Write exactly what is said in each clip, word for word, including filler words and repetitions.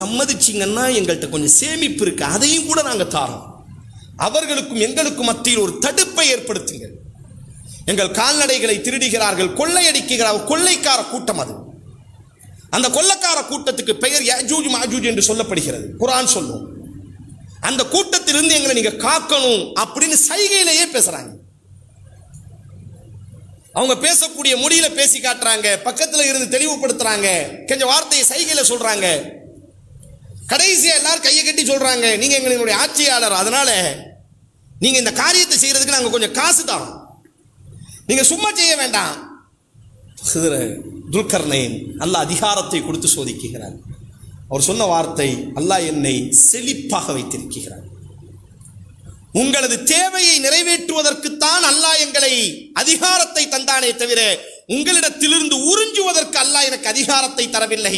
சம்மதிச்சிங்கன்னா எங்கள்கிட்ட கொஞ்சம் சேமிப்பு இருக்கு, அதையும் கூட நாங்கள் தாரோம். அவர்களுக்கும் எங்களுக்கும் மத்தியில் ஒரு தடுப்பை ஏற்படுத்துங்கள். எங்கள் கால்நடைகளை திருடுகிறார்கள், கொள்ளையடிக்கிறார்கள், கொள்ளைக்கார கூட்டம் அது. அந்த கொள்ளைக்கார கூட்டத்துக்கு பெயர் யஜூஜ் மாஜூஜ் என்று சொல்லப்படுகிறது, குர்ஆன் சொல்லும். அந்த கூட்டத்திலிருந்து எங்களை நீங்க காக்கணும் அப்படின்னு சைகையிலேயே பேசுறாங்க. அவங்க பேசக்கூடிய மொழியில பேசி காட்டுறாங்க, பக்கத்துல இருந்து தெளிவுபடுத்துறாங்க, கொஞ்சம் வார்த்தையை சைகையில சொல்றாங்க. கடைசியா எல்லாரும் கையை கட்டி சொல்றாங்க, நீங்க எங்களுடைய ஆட்சியாளர், அதனால நீங்க இந்த காரியத்தை செய்யறதுக்கு நாங்க கொஞ்சம் காசு தரோம், நீங்க சும்மா செய்ய வேண்டாம். துல்கர்னைன் அல்லாஹ் அதிகாரத்தை கொடுத்து சோதிக்கிறார். அவர் சொன்ன வார்த்தை, அல்லாஹ் என்னை செழிப்பாக வைத்திருக்கிறார். உங்களது தேவையை நிறைவேற்றுவதற்குத்தான் அல்லாஹ் எங்களை அதிகாரத்தை தந்தானே தவிர உங்களிடத்திலிருந்து உறிஞ்சுவதற்கு அல்லாஹ் எனக்கு அதிகாரத்தை தரவில்லை.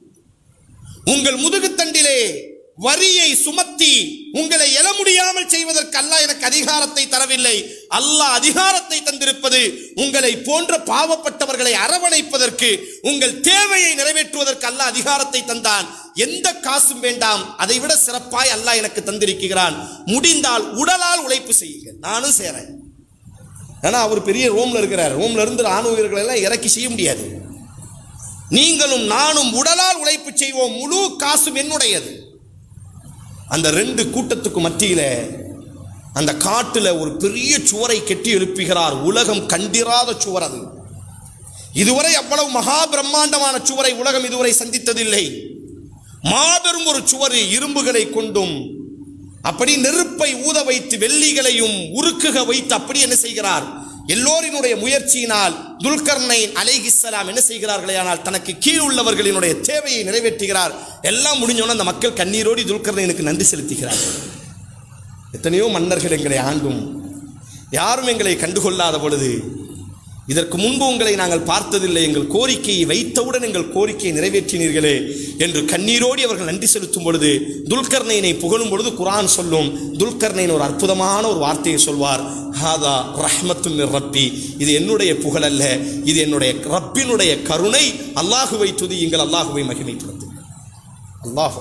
உங்கள் முதுகுத்தண்டிலே வரியை சுமத்தி உங்களை எழ முடியாமல் செய்வதற்கு அல்லாஹ் எனக்கு அதிகாரத்தை தரவில்லை. அல்லாஹ் அதிகாரத்தை தந்திருப்பது உங்களை போன்ற பாவப்பட்டவர்களை அரவணைப்பதற்கு, உங்கள் தேவையை நிறைவேற்றுவதற்கு அல்லாஹ் அதிகாரத்தை தந்தான். எந்த காசும் வேண்டாம், அதை விட சிறப்பாய் அல்லாஹ் எனக்கு தந்திருக்கிறான். முடிந்தால் உடலால் உழைப்பு செய்யுங்கள், நானும் சேரேன். ஏன்னா அவர் பெரிய ரோம்ல இருக்கிறார், ரோம்ல இருந்து ராணுவ வீரர்கள் எல்லாம் இறக்கி செய்ய முடியாது. நீங்களும் நானும் உடலால் உழைப்பு செய்வோம், முழு காசும் என்னுடையது. அந்த ரெண்டு கூட்டத்துக்கு மத்தியில அந்த காட்டுல ஒரு பெரிய சுவரை கட்டி எழுப்புகிறார். உலகம் கண்டிராத சுவர் அது. இதுவரை அவ்வளவு மகா பிரம்மாண்டமான சுவரை உலகம் இதுவரை சந்தித்ததில்லை. மாபெரும் ஒரு சுவர், இரும்புகளை கொண்டும் அப்படி நெருப்பை ஊத வைத்து வெள்ளிகளையும் உருக்குக வைத்து அப்படி என்ன செய்கிறார், எல்லோரினுடைய முயற்சியினால் துல்கர்னைன் அலைஹிஸ்ஸலாம் என்ன செய்கிறார்களே, ஆனால் தனக்கு கீழ் உள்ளவர்களினுடைய தேவையை நிறைவேற்றுகிறார். எல்லாம் முடிஞ்சோன்னு அந்த மக்கள் கண்ணீரோடி துல்கர்னைனுக்கு நன்றி செலுத்துகிறார்கள். எத்தனையோ மன்னர்கள் எங்களை ஆண்டும் யாரும் எங்களை கண்டுகொள்ளாத பொழுது, இதற்கு முன்பு உங்களை நாங்கள் பார்த்ததில்லை, எங்கள் கோரிக்கையை வைத்தவுடன் எங்கள் கோரிக்கையை நிறைவேற்றினீர்களே என்று கண்ணீரோடி அவர்கள் நன்றி செலுத்தும் பொழுது, துல்கர்னைனை புகழும் பொழுது குர்ஆன் சொல்லும், துல்கர்னைன் ஒரு அற்புதமான ஒரு வார்த்தையை சொல்வார், ஹாதா ரஹ்மத்தும் மிர் ரப்பி, இது என்னுடைய புகழ் அல்ல, இது என்னுடைய ரப்பினுடைய கருணை. அல்லாஹுவை துதியுங்கள், அல்லாஹுவை மகிமைப்படுத்துங்கள். அல்லாஹ்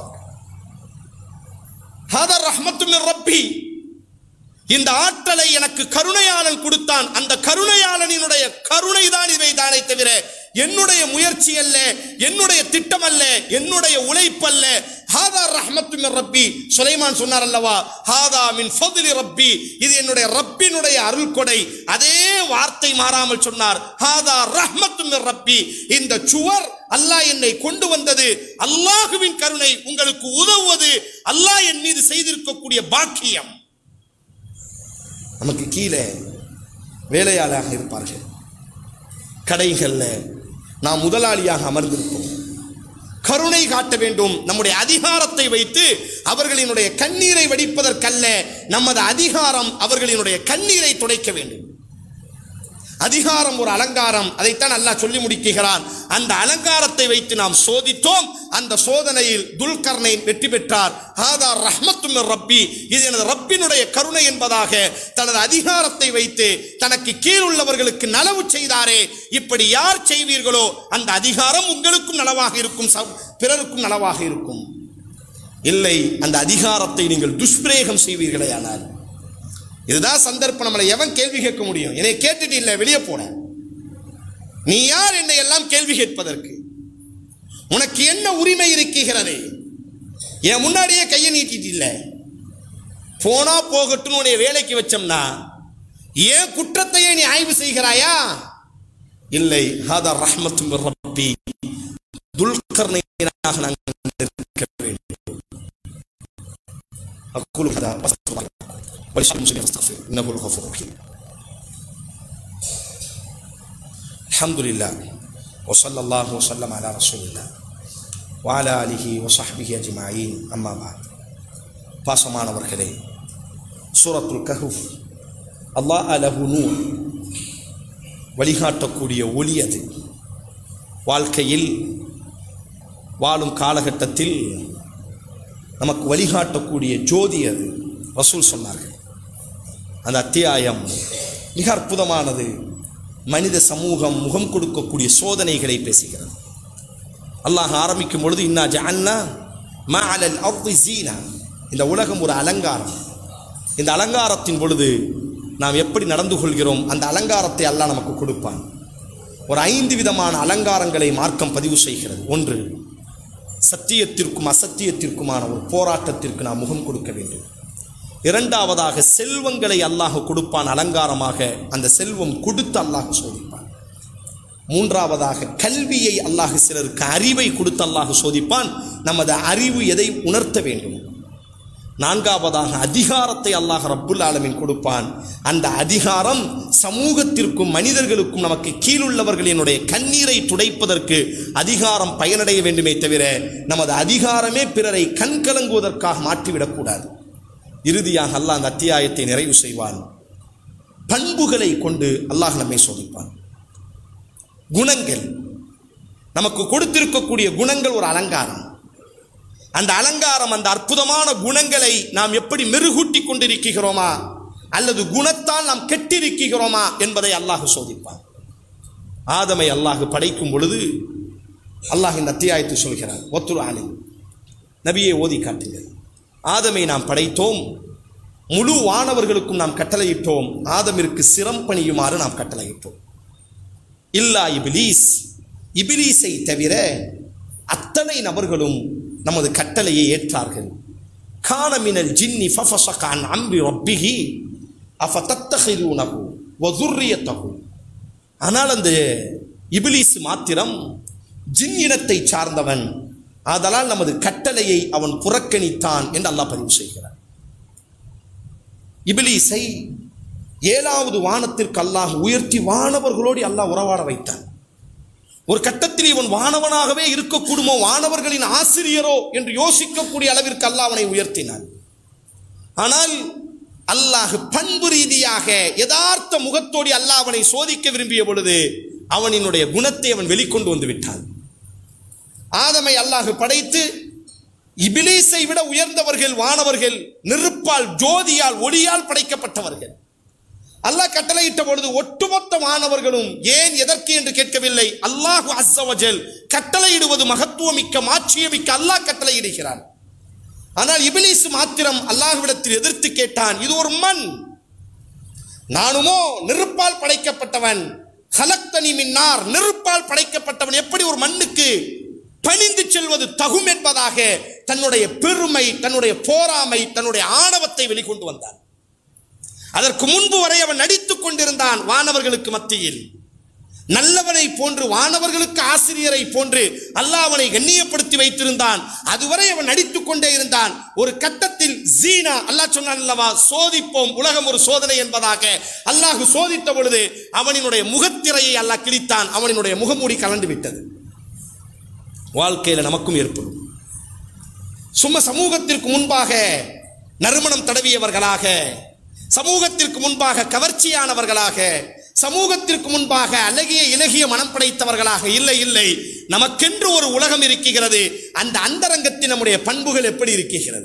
ஹாதா ரஹ்மத்தும் மிர் ரப்பி, இந்த ஆற்றலை எனக்கு கருணையாளன் கொடுத்தான். அந்த கருணையாளனினுடைய கருணை தான் இவை தானே தவிர என்னுடைய முயற்சி அல்ல, என்னுடைய திட்டம் அல்ல, என்னுடைய உழைப்பு அல்ல. ஹாதா ரஹ்மத்து மின் ரப்பி, சுலைமான் சொன்னார் அல்லவா, ஹாதா மின் ஃபத்லி ரப்பி, இது என்னுடைய ரப்பினுடைய அருள் கொடை. அதே வார்த்தை மாறாமல் சொன்னார், ஹாதா ரஹ்மத்து மின் ரப்பி, இந்த சுவர் அல்லாஹ் என்னை கொண்டு வந்தது, அல்லாஹுவின் கருணை, உங்களுக்கு உதவுவது அல்லாஹ் என் மீது செய்திருக்கக்கூடிய பாக்கியம். நமக்கு கீழே வேலையாளாக இருப்பார்கள், கடைகளில் நாம் முதலாளியாக அமர்ந்திருப்போம். கருணை காட்ட வேண்டும். நம்முடைய அதிகாரத்தை வைத்து அவர்களினுடைய கண்ணீரை வடிப்பதற்கல்ல, நமது அதிகாரம் அவர்களினுடைய கண்ணீரை துடைக்க வேண்டும். அதிகாரம் ஒரு அலங்காரம், அதைத்தான் அல்லாஹ் சொல்லி முடிக்கிறான். அந்த அலங்காரத்தை வைத்து நாம் சோதித்தோம். அந்த சோதனையில் துல்கர்னைன் வெற்றி பெற்றார். ஹாதா ரஹ்மத்து மிர் ரப்பி, இது எனது ரப்பினுடைய கருணை என்பதாக தனது அதிகாரத்தை வைத்து தனக்கு கீழ் உள்ளவர்களுக்கு நலவு செய்தாரே. இப்படி யார் செய்வீர்களோ அந்த அதிகாரம் உங்களுக்கும் நலவாக இருக்கும், பிறருக்கும் நலவாக இருக்கும். இல்லை, அந்த அதிகாரத்தை நீங்கள் துஷ்பிரயோகம் செய்வீர்களே ஆனால், இதுதான் சந்தர்ப்பம். நம்மளை எவன் கேள்வி கேட்க முடியும்? என்னை கேட்டுட்டு இல்லை, வெளியே போன, நீ யார் என்னை எல்லாம் கேள்வி கேட்பதற்கு? உனக்கு என்ன உரிமை இருக்கிறது? என் முன்னாடியே கையை நீட்டிட்டு இல்லை, போனா போகட்டும் உன்னை வேலைக்கு வச்சோம்னா ஏன் குற்றத்தையே நீ ஆய்வு செய்கிறாயா? இல்லை, ஹாதா ரஹ்மத்து மிர் ரப்பி, துல்கர்னைனாக நாங்கள் இருக்க வேண்டும். அக்குலு ஹதா வஸ்தக்ஃபிர் இன்னஹு கஃபூர் ரஹீம். அல்ஹம்துலில்லாஹ் வ ஸல்லல்லாஹு வ ஸல்லம் அலா ரசூலில்லாஹ் வ அலா ஆலிஹி வ ஸஹ்பிஹி அஜ்மஈன். அம்மா பஅத். பாசமானவர்களே, சூரத்துல் கஹ்ஃப் அல்லாஹ் லஹு நூர், வழிகாட்டக்கூடிய ஒளி அது. வாழ்க்கையில் வாழும் காலகட்டத்தில் நமக்கு வழிகாட்டக்கூடிய ஜோதி அது. ரசூல் சொன்னார்கள். அந்த அத்தியாயம் மிக அற்புதமானது. மனித சமூகம் முகம் கொடுக்கக்கூடிய சோதனைகளை பேசுகிறது. அல்லாஹ் ஆரம்பிக்கும் பொழுது, இன்னா ஜஅல்னா மஅலல் அர்தி ஸீனா, இந்த உலகம் ஒரு அலங்காரம். இந்த அலங்காரத்தின் பொழுது நாம் எப்படி நடந்து கொள்கிறோம், அந்த அலங்காரத்தை அல்லாஹ் நமக்கு கொடுப்பான். ஒரு ஐந்து விதமான அலங்காரங்களை மார்க்கம் பதிவு செய்கிறது. ஒன்று, சத்தியத்திற்கும் அசத்தியத்திற்குமான ஒரு போராட்டத்திற்கு நாம் முகம் கொடுக்க வேண்டும். இரண்டாவதாக, செல்வங்களை அல்லாஹ் கொடுப்பான் அலங்காரமாக, அந்த செல்வம் கொடுத்து அல்லாஹ் சோதிப்பான். மூன்றாவதாக, கல்வியை அல்லாஹ் சிலருக்கு அறிவை கொடுத்து அல்லாஹ் சோதிப்பான், நமது அறிவு எதை உணர்த்த வேண்டும். நான்காவதாக, அதிகாரத்தை அல்லாஹ் ரப்புல் ஆலமீன் கொடுப்பான். அந்த அதிகாரம் சமூகத்திற்கும் மனிதர்களுக்கும் நமக்கு கீழுள்ளவர்களினுடைய கண்ணீரை துடைப்பதற்கு அதிகாரம் பயனடைய வேண்டுமே தவிர நமது அதிகாரமே பிறரை கண்கலங்குவதற்காக மாற்றிவிடக்கூடாது. இறுதியாக அல்லாஹ் அந்த அத்தியாயத்தை நிறைவு செய்வான். பண்புகளை கொண்டு அல்லாஹ் நம்மை சோதிப்பான். குணங்கள், நமக்கு கொடுத்திருக்கக்கூடிய குணங்கள் ஒரு அலங்காரம். அந்த அலங்காரம், அந்த அற்புதமான குணங்களை நாம் எப்படி மெருகூட்டி கொண்டிருக்கிறோமா அல்லது குணத்தால் நாம் கெட்டிருக்கிறோமா என்பதை அல்லாஹ் சோதிப்பான். ஆதமை அல்லாஹ் படைக்கும் பொழுது அல்லாஹ் இந்த அத்தியாயத்தை சொல்கிறார். ஒத்துரு ஆலை நபியை ஓதி காட்டுங்கள். ஆதமை நாம் படைத்தோம், முழு வானவர்களுக்கும் நாம் கட்டளையிட்டோம், ஆதமிற்கு சிரம் பணியுமாறு நாம் கட்டளையிட்டோம். இல்லா இபிலீஸ், இபிலீஸை தவிர அத்தனை நபர்களும் நமது கட்டளையை ஏற்றார்கள். கான மினல் ஜின்னி ஃபஃபஸக அன் அம்ரி ரப்பிஹி அஃபதத்தஹிதுனஹு வ ذُرِّيَّتَهُ. ஆனால் அந்த இபிலீஸ் மாத்திரம் ஜின் இனத்தை சார்ந்தவன், ஆதலால் நமது கட்டளையை அவன் புறக்கணித்தான் என்று அல்லாஹ் பதிவு செய்கிறார். இபிலீஸை ஏழாவது வானத்திற்கு அல்லாஹ் உயர்த்தி வானவர்களோடு அல்லாஹ் உறவாட வைத்தான். ஒரு கட்டத்தில் இவன் வானவனாகவே இருக்கக்கூடுமோ, வானவர்களின் ஆசிரியரோ என்று யோசிக்கக்கூடிய அளவிற்கு அல்லாஹ் அவனை உயர்த்தினான். ஆனால் அல்லாஹ் பண்பு ரீதியாக யதார்த்த முகத்தோடு அல்லாஹ் அவனை சோதிக்க விரும்பிய பொழுது அவனினுடைய குணத்தை அவன் வெளிக்கொண்டு வந்து விட்டான். ஆதமை அல்லாஹ் படைத்து இபிலீஸை விட உயர்ந்தவர்கள் வானவர்கள், நெருப்பால் ஜோதியால் ஒளியால் படைக்கப்பட்டவர்கள். அல்லாஹ் கட்டளையிட்ட பொழுது ஒட்டுமொத்த மாணவர்களும் ஏன் எதற்கு என்று கேட்கவில்லை. அல்லாஹு அஸ்ஸ வஜல் கட்டளையிடுவது மகத்துவமிக்க மாட்சியமிக்க அல்லாஹ் கட்டளையிடுகிறான். ஆனால் இபிலீஸ் மாத்திரம் அல்லாஹ்விடத்தில் எதிர்த்து கேட்டான், இது ஒரு மண், நானுமோ நெருப்பால் படைக்கப்பட்டவன், ஹலக்தனி மின் நார், நெருப்பால் படைக்கப்பட்டவன், எப்படி ஒரு மண்ணுக்கு பணிந்து செல்வது தகும் என்பதாக தன்னுடைய பெருமை, தன்னுடைய போராமை, தன்னுடைய ஆணவத்தை வெளிக்கொண்டு வந்தான். அதற்கு முன்பு வரை அவன் நடித்துக் கொண்டிருந்தான் வானவர்களுக்கு மத்தியில், நல்லவனை போன்று, வானவர்களுக்கு ஆசிரியரை போன்று அல்லாஹ் அவனை கண்ணியப்படுத்தி வைத்திருந்தான். அதுவரை அவன் நடித்துக் கொண்டே இருந்தான். ஒரு கட்டத்தில் ஜீனா, அல்லாஹ் சொன்னான் அல்லவா, சோதிப்போம், உலகம் ஒரு சோதனை என்பதாக. அல்லாஹ் சோதித்த பொழுது அவனினுடைய முகத்திரையை அல்லாஹ் கிழித்தான், அவனினுடைய முகமூடி கலந்து விட்டது. வாழ்க்கையில் நமக்கும் ஏற்படும். சும்மா சமூகத்திற்கு முன்பாக நறுமணம் தடவியவர்களாக, சமூகத்திற்கு முன்பாக கவர்ச்சியானவர்களாக, சமூகத்திற்கு முன்பாக அழகிய இலகிய மனம் படைத்தவர்களாக இல்லை இல்லை. நமக்கென்று ஒரு உலகம் இருக்கிறது. அந்த அந்தரங்கத்தில் நம்முடைய பண்புகள் எப்படி இருக்கிறது?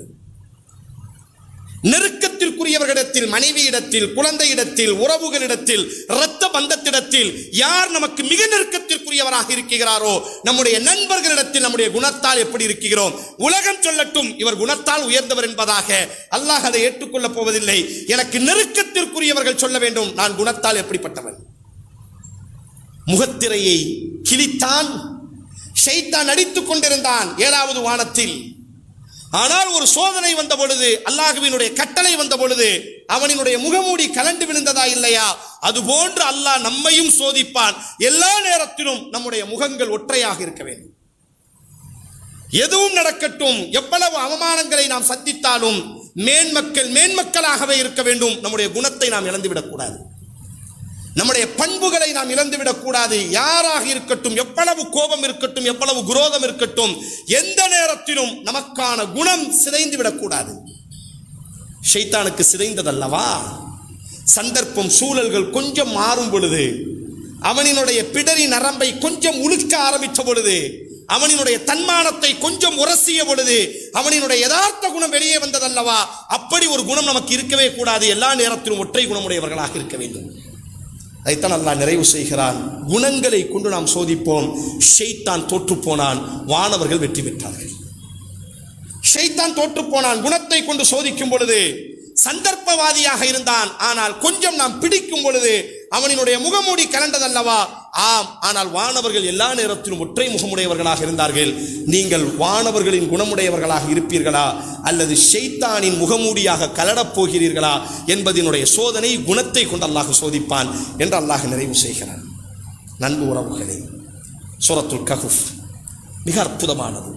நெருக்கத்திற்குரியவர்களிடத்தில், மனைவியிடத்தில், குழந்தையிடத்தில், உறவுகளிடத்தில், இரத்த பந்தத்திடத்தில் யார் நமக்கு மிக நெருக்கத்திற்குரியவராக இருக்கிறாரோ, நம்முடைய நண்பர்களிடத்தில் நம்முடைய குணத்தால் எப்படி இருக்கிறோம்? உலகம் சொல்லட்டும் இவர் குணத்தால் உயர்ந்தவர் என்பதாக, அல்லாஹ் அதை ஏற்றுக்கொள்ளப் போவதில்லை. எனக்கு நெருக்கத்திற்குரியவர்கள் சொல்ல வேண்டும், நான் குணத்தால் எப்படிப்பட்டவன். முகத்திரையை கிழித்தான், ஷைத்தான் நடித்துக் கொண்டிருந்தான் ஏழாவது வானத்தில். ஆனால் ஒரு சோதனை வந்த பொழுது, அல்லாஹ்வினுடைய கட்டளை வந்த பொழுது அவனினுடைய முகமூடி கலண்டு விழுந்ததா இல்லையா? அதுபோன்று அல்லாஹ் நம்மையும் சோதிப்பான். எல்லா நேரத்திலும் நம்முடைய முகங்கள் ஒற்றையாக இருக்க வேண்டும். எதுவும் நடக்கட்டும், எவ்வளவு அவமானங்களை நாம் சந்தித்தாலும் மேன்மக்கள் மேன்மக்களாகவே இருக்க வேண்டும். நம்முடைய குணத்தை நாம் இழந்துவிடக் கூடாது, நம்முடைய பண்புகளை நாம் இழந்துவிடக் கூடாது. யாராக இருக்கட்டும், எவ்வளவு கோபம் இருக்கட்டும், எவ்வளவு குரோதம் இருக்கட்டும், எந்த நேரத்திலும் நமக்கான குணம் சிதைந்து விடக்கூடாது. ஷைத்தானுக்கு சிதைந்ததல்லவா? சந்தர்ப்பம் சூழல்கள் கொஞ்சம் மாறும் பொழுது, அவனினுடைய பிடரி நரம்பை கொஞ்சம் உழுக்க ஆரம்பித்த பொழுது, அவனினுடைய தன்மானத்தை கொஞ்சம் உரசிய பொழுது அவனினுடைய யதார்த்த குணம் வெளியே வந்ததல்லவா? அப்படி ஒரு குணம் நமக்கு இருக்கவே கூடாது. எல்லா நேரத்திலும் ஒற்றை குணமுடையவர்களாக இருக்க வேண்டும். அதைத்தான் அல்லாஹ் நிறைவு செய்கிறான். குணங்களை கொண்டு நாம் சோதிப்போம். ஷைத்தான் தோற்று போனான், வானவர்கள் வெற்றி பெற்றார்கள். ஷைத்தான் தோற்று போனான். குணத்தை கொண்டு சோதிக்கும் பொழுது சந்தர்ப்பவாதியாக இருந்தான். ஆனால் கொஞ்சம் நாம் பிடிக்கும் பொழுது அவனினுடைய முகமூடி கலண்டதல்லவா? ஆம். ஆனால் வானவர்கள் எல்லா நேரத்திலும் ஒற்றை முகமுடையவர்களாக இருந்தார்கள். நீங்கள் வானவர்களின் குணமுடையவர்களாக இருப்பீர்களா அல்லது ஷைத்தானின் முகமூடியாக கலடப் போகிறீர்களா என்பதனுடைய சோதனை குணத்தை கொண்டு அல்லாஹ் சோதிப்பான் என்று அல்லாஹ் நிறைவு செய்கிறான். நண்பு உறவுகளே, சூரத்துல் கஹ்ஃப் மிக அற்புதமானது.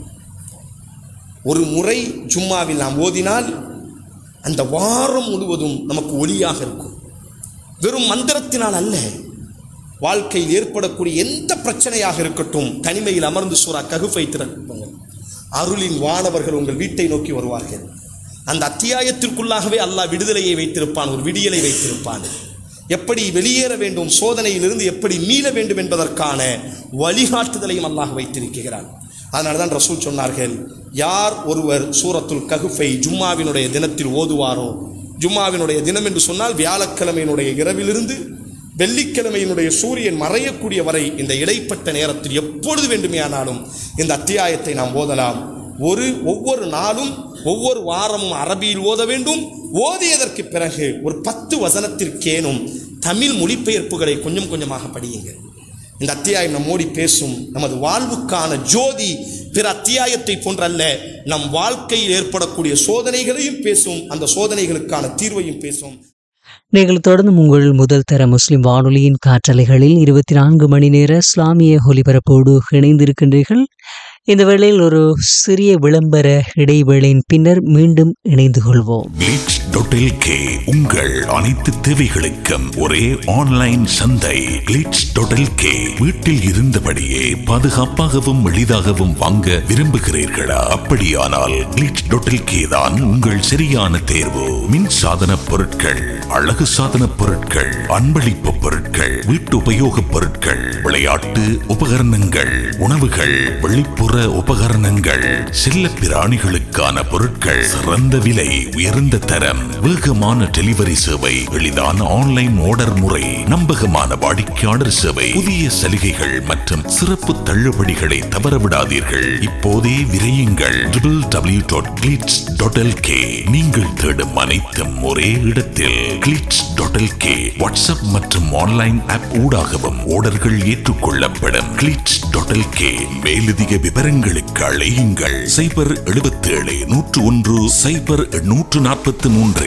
ஒரு முறை ஜும்மாவில் நாம் ஓதினால் அந்த வாரம் முழுவதும் நமக்கு ஒளியாக இருக்கும். வெறும் மந்திரத்தினால் அல்ல, வாழ்க்கையில் ஏற்படக்கூடிய எந்த பிரச்சனையாக இருக்கட்டும், தனிமையில் அமர்ந்து சூரா கஹ்ஃபை திறக்குங்கள். அருளின் வானவர்கள் உங்கள் வீட்டை நோக்கி வருவார்கள். அந்த அத்தியாயத்திற்குள்ளாகவே அல்லாஹ் விடுதலையை வைத்திருப்பான், ஒரு விடியலை வைத்திருப்பான். எப்படி வெளியேற வேண்டும், சோதனையிலிருந்து எப்படி மீள வேண்டும் என்பதற்கான வழிகாட்டுதலையும் அல்லாஹ் வைத்திருக்கிறான். அதனால தான் ரசூல் சொன்னார்கள், யார் ஒருவர் சூரத்துல் கஹ்ஃபை ஜும்மாவினுடைய தினத்தில் ஓதுவாரோ, ஜும்மாவினுடைய தினம் என்று சொன்னால் வியாழக்கிழமையினுடைய இரவிலிருந்து வெள்ளிக்கிழமையினுடைய சூரியன் மறையக்கூடிய வரை இந்த இடைப்பட்ட நேரத்தில் எப்பொழுது வேண்டுமையானாலும் இந்த அத்தியாயத்தை நாம் ஓதலாம். ஒரு ஒவ்வொரு நாளும் ஒவ்வொரு வாரமும் அரபியில் ஓத வேண்டும். ஓதியதற்கு பிறகு ஒரு பத்து வசனத்திற்கேனும் தமிழ் மொழிபெயர்ப்புகளை கொஞ்சம் கொஞ்சமாக படியுங்கள். இந்த அத்தியாயம் நம்மோடி பேசும். நமது வாழ்வுக்கான ஜோதி பிற அத்தியாயத்தை போன்றல்ல, நம் வாழ்க்கையில் ஏற்படக்கூடிய சோதனைகளையும் பேசும், அந்த சோதனைகளுக்கான தீர்வையும் பேசும். நீங்கள் தொடர்ந்து உங்கள் முதல் தர முஸ்லிம் வானொலியின் காற்றலைகளில் இருபத்தி நான்கு மணி நேர இஸ்லாமிய ஒலிபரப்போடு இணைந்திருக்கின்றீர்கள். இந்த வேளையில் ஒரு சிறிய விளம்பர இடைவேளையின் பின்னர் மீண்டும் இணைந்து கொள்வோம். கிளிட்ஸ் டாட் எல் கே உங்கள் அனைத்து தேவைகளுக்கும் ஒரே ஆன்லைன் சந்தை. கிளிட்ஸ் டாட் எல் கே வீட்டில் இருந்தபடியே பாதுகாப்பாகவும் எளிதாகவும் வாங்க விரும்புகிறீர்களா? அப்படியானால் கிளிட்ஸ் டாட் எல் கே தான் உங்கள் சரியான தேர்வு. மின் சாதன பொருட்கள், அழகு சாதன பொருட்கள், அன்பளிப்பு பொருட்கள், வீட்டு உபயோக பொருட்கள், விளையாட்டு உபகரணங்கள், உணவுகள், வெளிப்புற உபகரணங்கள், செல்ல பிராணிகளுக்கான பொருட்கள், சிறந்த விலை, உயர்ந்த தரம், வேகமான டெலிவரி சேவை, எளிதான ஆன்லைன் ஆர்டர் முறை, நம்பகமான வாடிக்கையாளர் சேவை, புதிய சலுகைகள் மற்றும் சிறப்பு தள்ளுபடிகளை தவறவிடாதீர்கள். இப்போதே விரையுங்கள். W W W dot glitz dot L K. நீங்கள் தேடும் அனைத்தும் ஒரே இடத்தில். Glitz dot L K WhatsApp மற்றும் ஆன்லைன் ஆப் ஊடாகவும் ஆர்டர்கள் ஏற்றுக்கொள்ளப்படும். Glitz dot L K. மேலதிக விவரங்களுக்கு அழையுங்கள். சைபர் எழுபத்தி ஏழு நூற்று ஒன்று சைபர் நூற்று நாற்பத்தி மூன்று.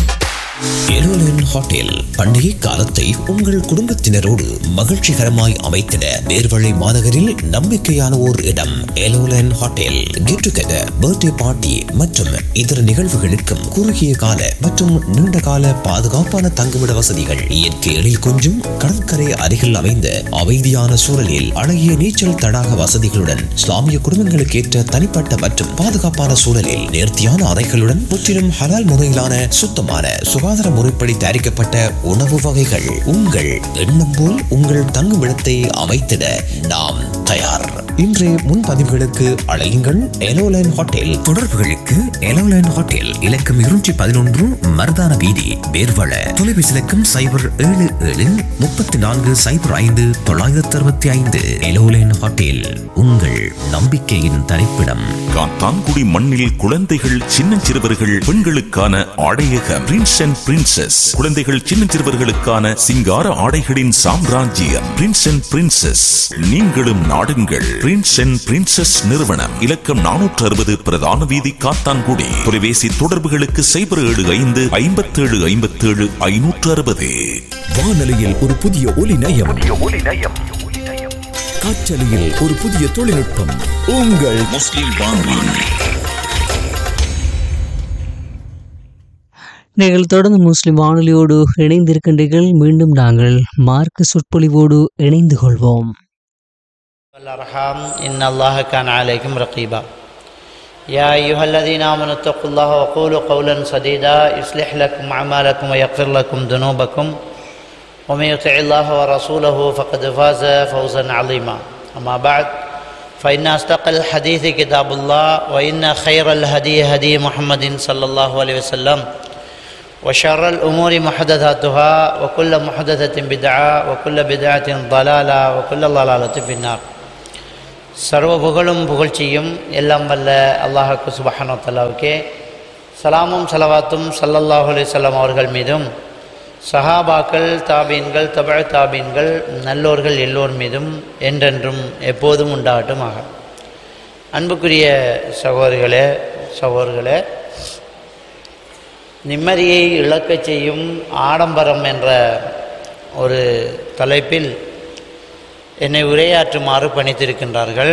எலோலன் ஹோட்டல் பண்டிகை காலத்தை உங்கள் குடும்பத்தினரோடு மகிழ்ச்சிகரமாய் அமைத்திட நேர்வழி மாநகரில் நம்பிக்கையான ஓர் இடம். எலோலன் hotel get together, birthday party மற்றும் இதர நிகழ்வுகளுக்கும் குறுகிய கால மற்றும் நீண்ட கால பாதுகாப்பான தங்குமிட வசதிகள், இயற்கை எழில் கொஞ்சும் கடற்கரை அருகில் அமைந்த அமைதியான சூழலில் அழகிய நீச்சல் தடாக வசதிகளுடன், இஸ்லாமிய குடும்பங்களுக்கு ஏற்ற தனிப்பட்ட மற்றும் பாதுகாப்பான சூழலில் நேர்த்தியான அறைகளுடன், முற்றிலும் ஹலால் முறையிலான சுத்தமான சுகாதார முறைப்படி தயாரிக்கப்பட்ட உணவு வகைகள். உங்கள் எண்ணம் போல் உங்கள் தங்குமிடத்தை அமைத்திட நாம் தயார். இன்றைய முன்பதிவுகளுக்கு அழையுங்கள். எலோலைன் ஹோட்டல். தொடர்புகளுக்கு எலோலைன் ஹோட்டல் இலக்கம் இருநூற்றி பதினொன்று மருதான வீதி, வேர்வள. தொலைபேசி இலக்கம் சைபர் ஏழு ஏழு முப்பத்தி நான்கு சைபர் ஐந்து தொள்ளாயிரத்தி அறுபத்தி ஐந்து. எலோலைன் ஹோட்டல் உங்கள் நம்பிக்கையின் தரிப்பிடம். காத்தான்குடி மண்ணில் குழந்தைகள், சின்னஞ்சிறுவர்கள், பெண்களுக்கான ஆடையகம் பிரின்ஸ் அண்ட் பிரின்சஸ். குழந்தைகள், சின்னஞ்சிறுவர்களுக்கான சிங்கார ஆடைகளின் சாம்ராஜ்யம் பிரின்ஸ் அண்ட் பிரின்சஸ். நீங்களும் நாடுங்கள். பிரின்ஸ் அண்ட் பிரின்சஸ் நிறுவனம். இலக்கம் நானூற்று அறுபது பிரதான வீதி, காத்தான்குடி. தொலைபேசி தொடர்புகளுக்கு சைபர் ஏழு ஐந்து ஐம்பத்தி ஏழு ஐம்பத்தி ஏழு ஐநூற்று அறுபது. வானொலியில் ஒரு புதிய ஒலி நயம், காற்றலையில் ஒரு புதிய தொழில்நுட்பம். உங்கள் முஸ்லிம் வானொலி. நீங்கள் தொடர்ந்து முஸ்லிம் வானொலியோடு இணைந்திருக்கின்றீர்கள். மீண்டும் நாங்கள் மார்க்க சொற்பொழிவோடு இணைந்து கொள்வோம். إن الله كان عليكم رقيبا يا أيها الذين آمنوا اتقوا الله وقولوا قولا سديدا يصلح لكم أعمالكم ويغفر لكم ذنوبكم ومن يطع الله ورسوله فقد فاز فوزا عظيما. أما بعد فإن أصدق الحديث كتاب الله وإن خير الهدي هدي محمد صلى الله عليه وسلم وشر الأمور محدثاتها وكل محدثة بدعة وكل بدعة ضلالة وكل ضلالة في النار. சர்வ புகழும் புகழ்ச்சியும் எல்லாம் வல்ல அல்லாஹ்வுக்கு சுப்ஹானஹு வ தஆலாவுக்கே சலாமும் சலவாத்தும் ஸல்லல்லாஹு அலைஹி வஸல்லம் அவர்கள் மீதும் சஹாபாக்கள் தாபீன்கள் தபஅ தாபீன்கள் நல்லோர்கள் எல்லோர் மீதும் என்றென்றும் எப்போதும் உண்டாகட்டுமாக. அன்புக்குரிய சகோதரிகளே சகோதரர்களே, நிம்மதியை இழக்கச் செய்யும் ஆடம்பரம் என்ற ஒரு தலைப்பில் என்னை உரையாற்றுமாறு பணித்திருக்கின்றார்கள்.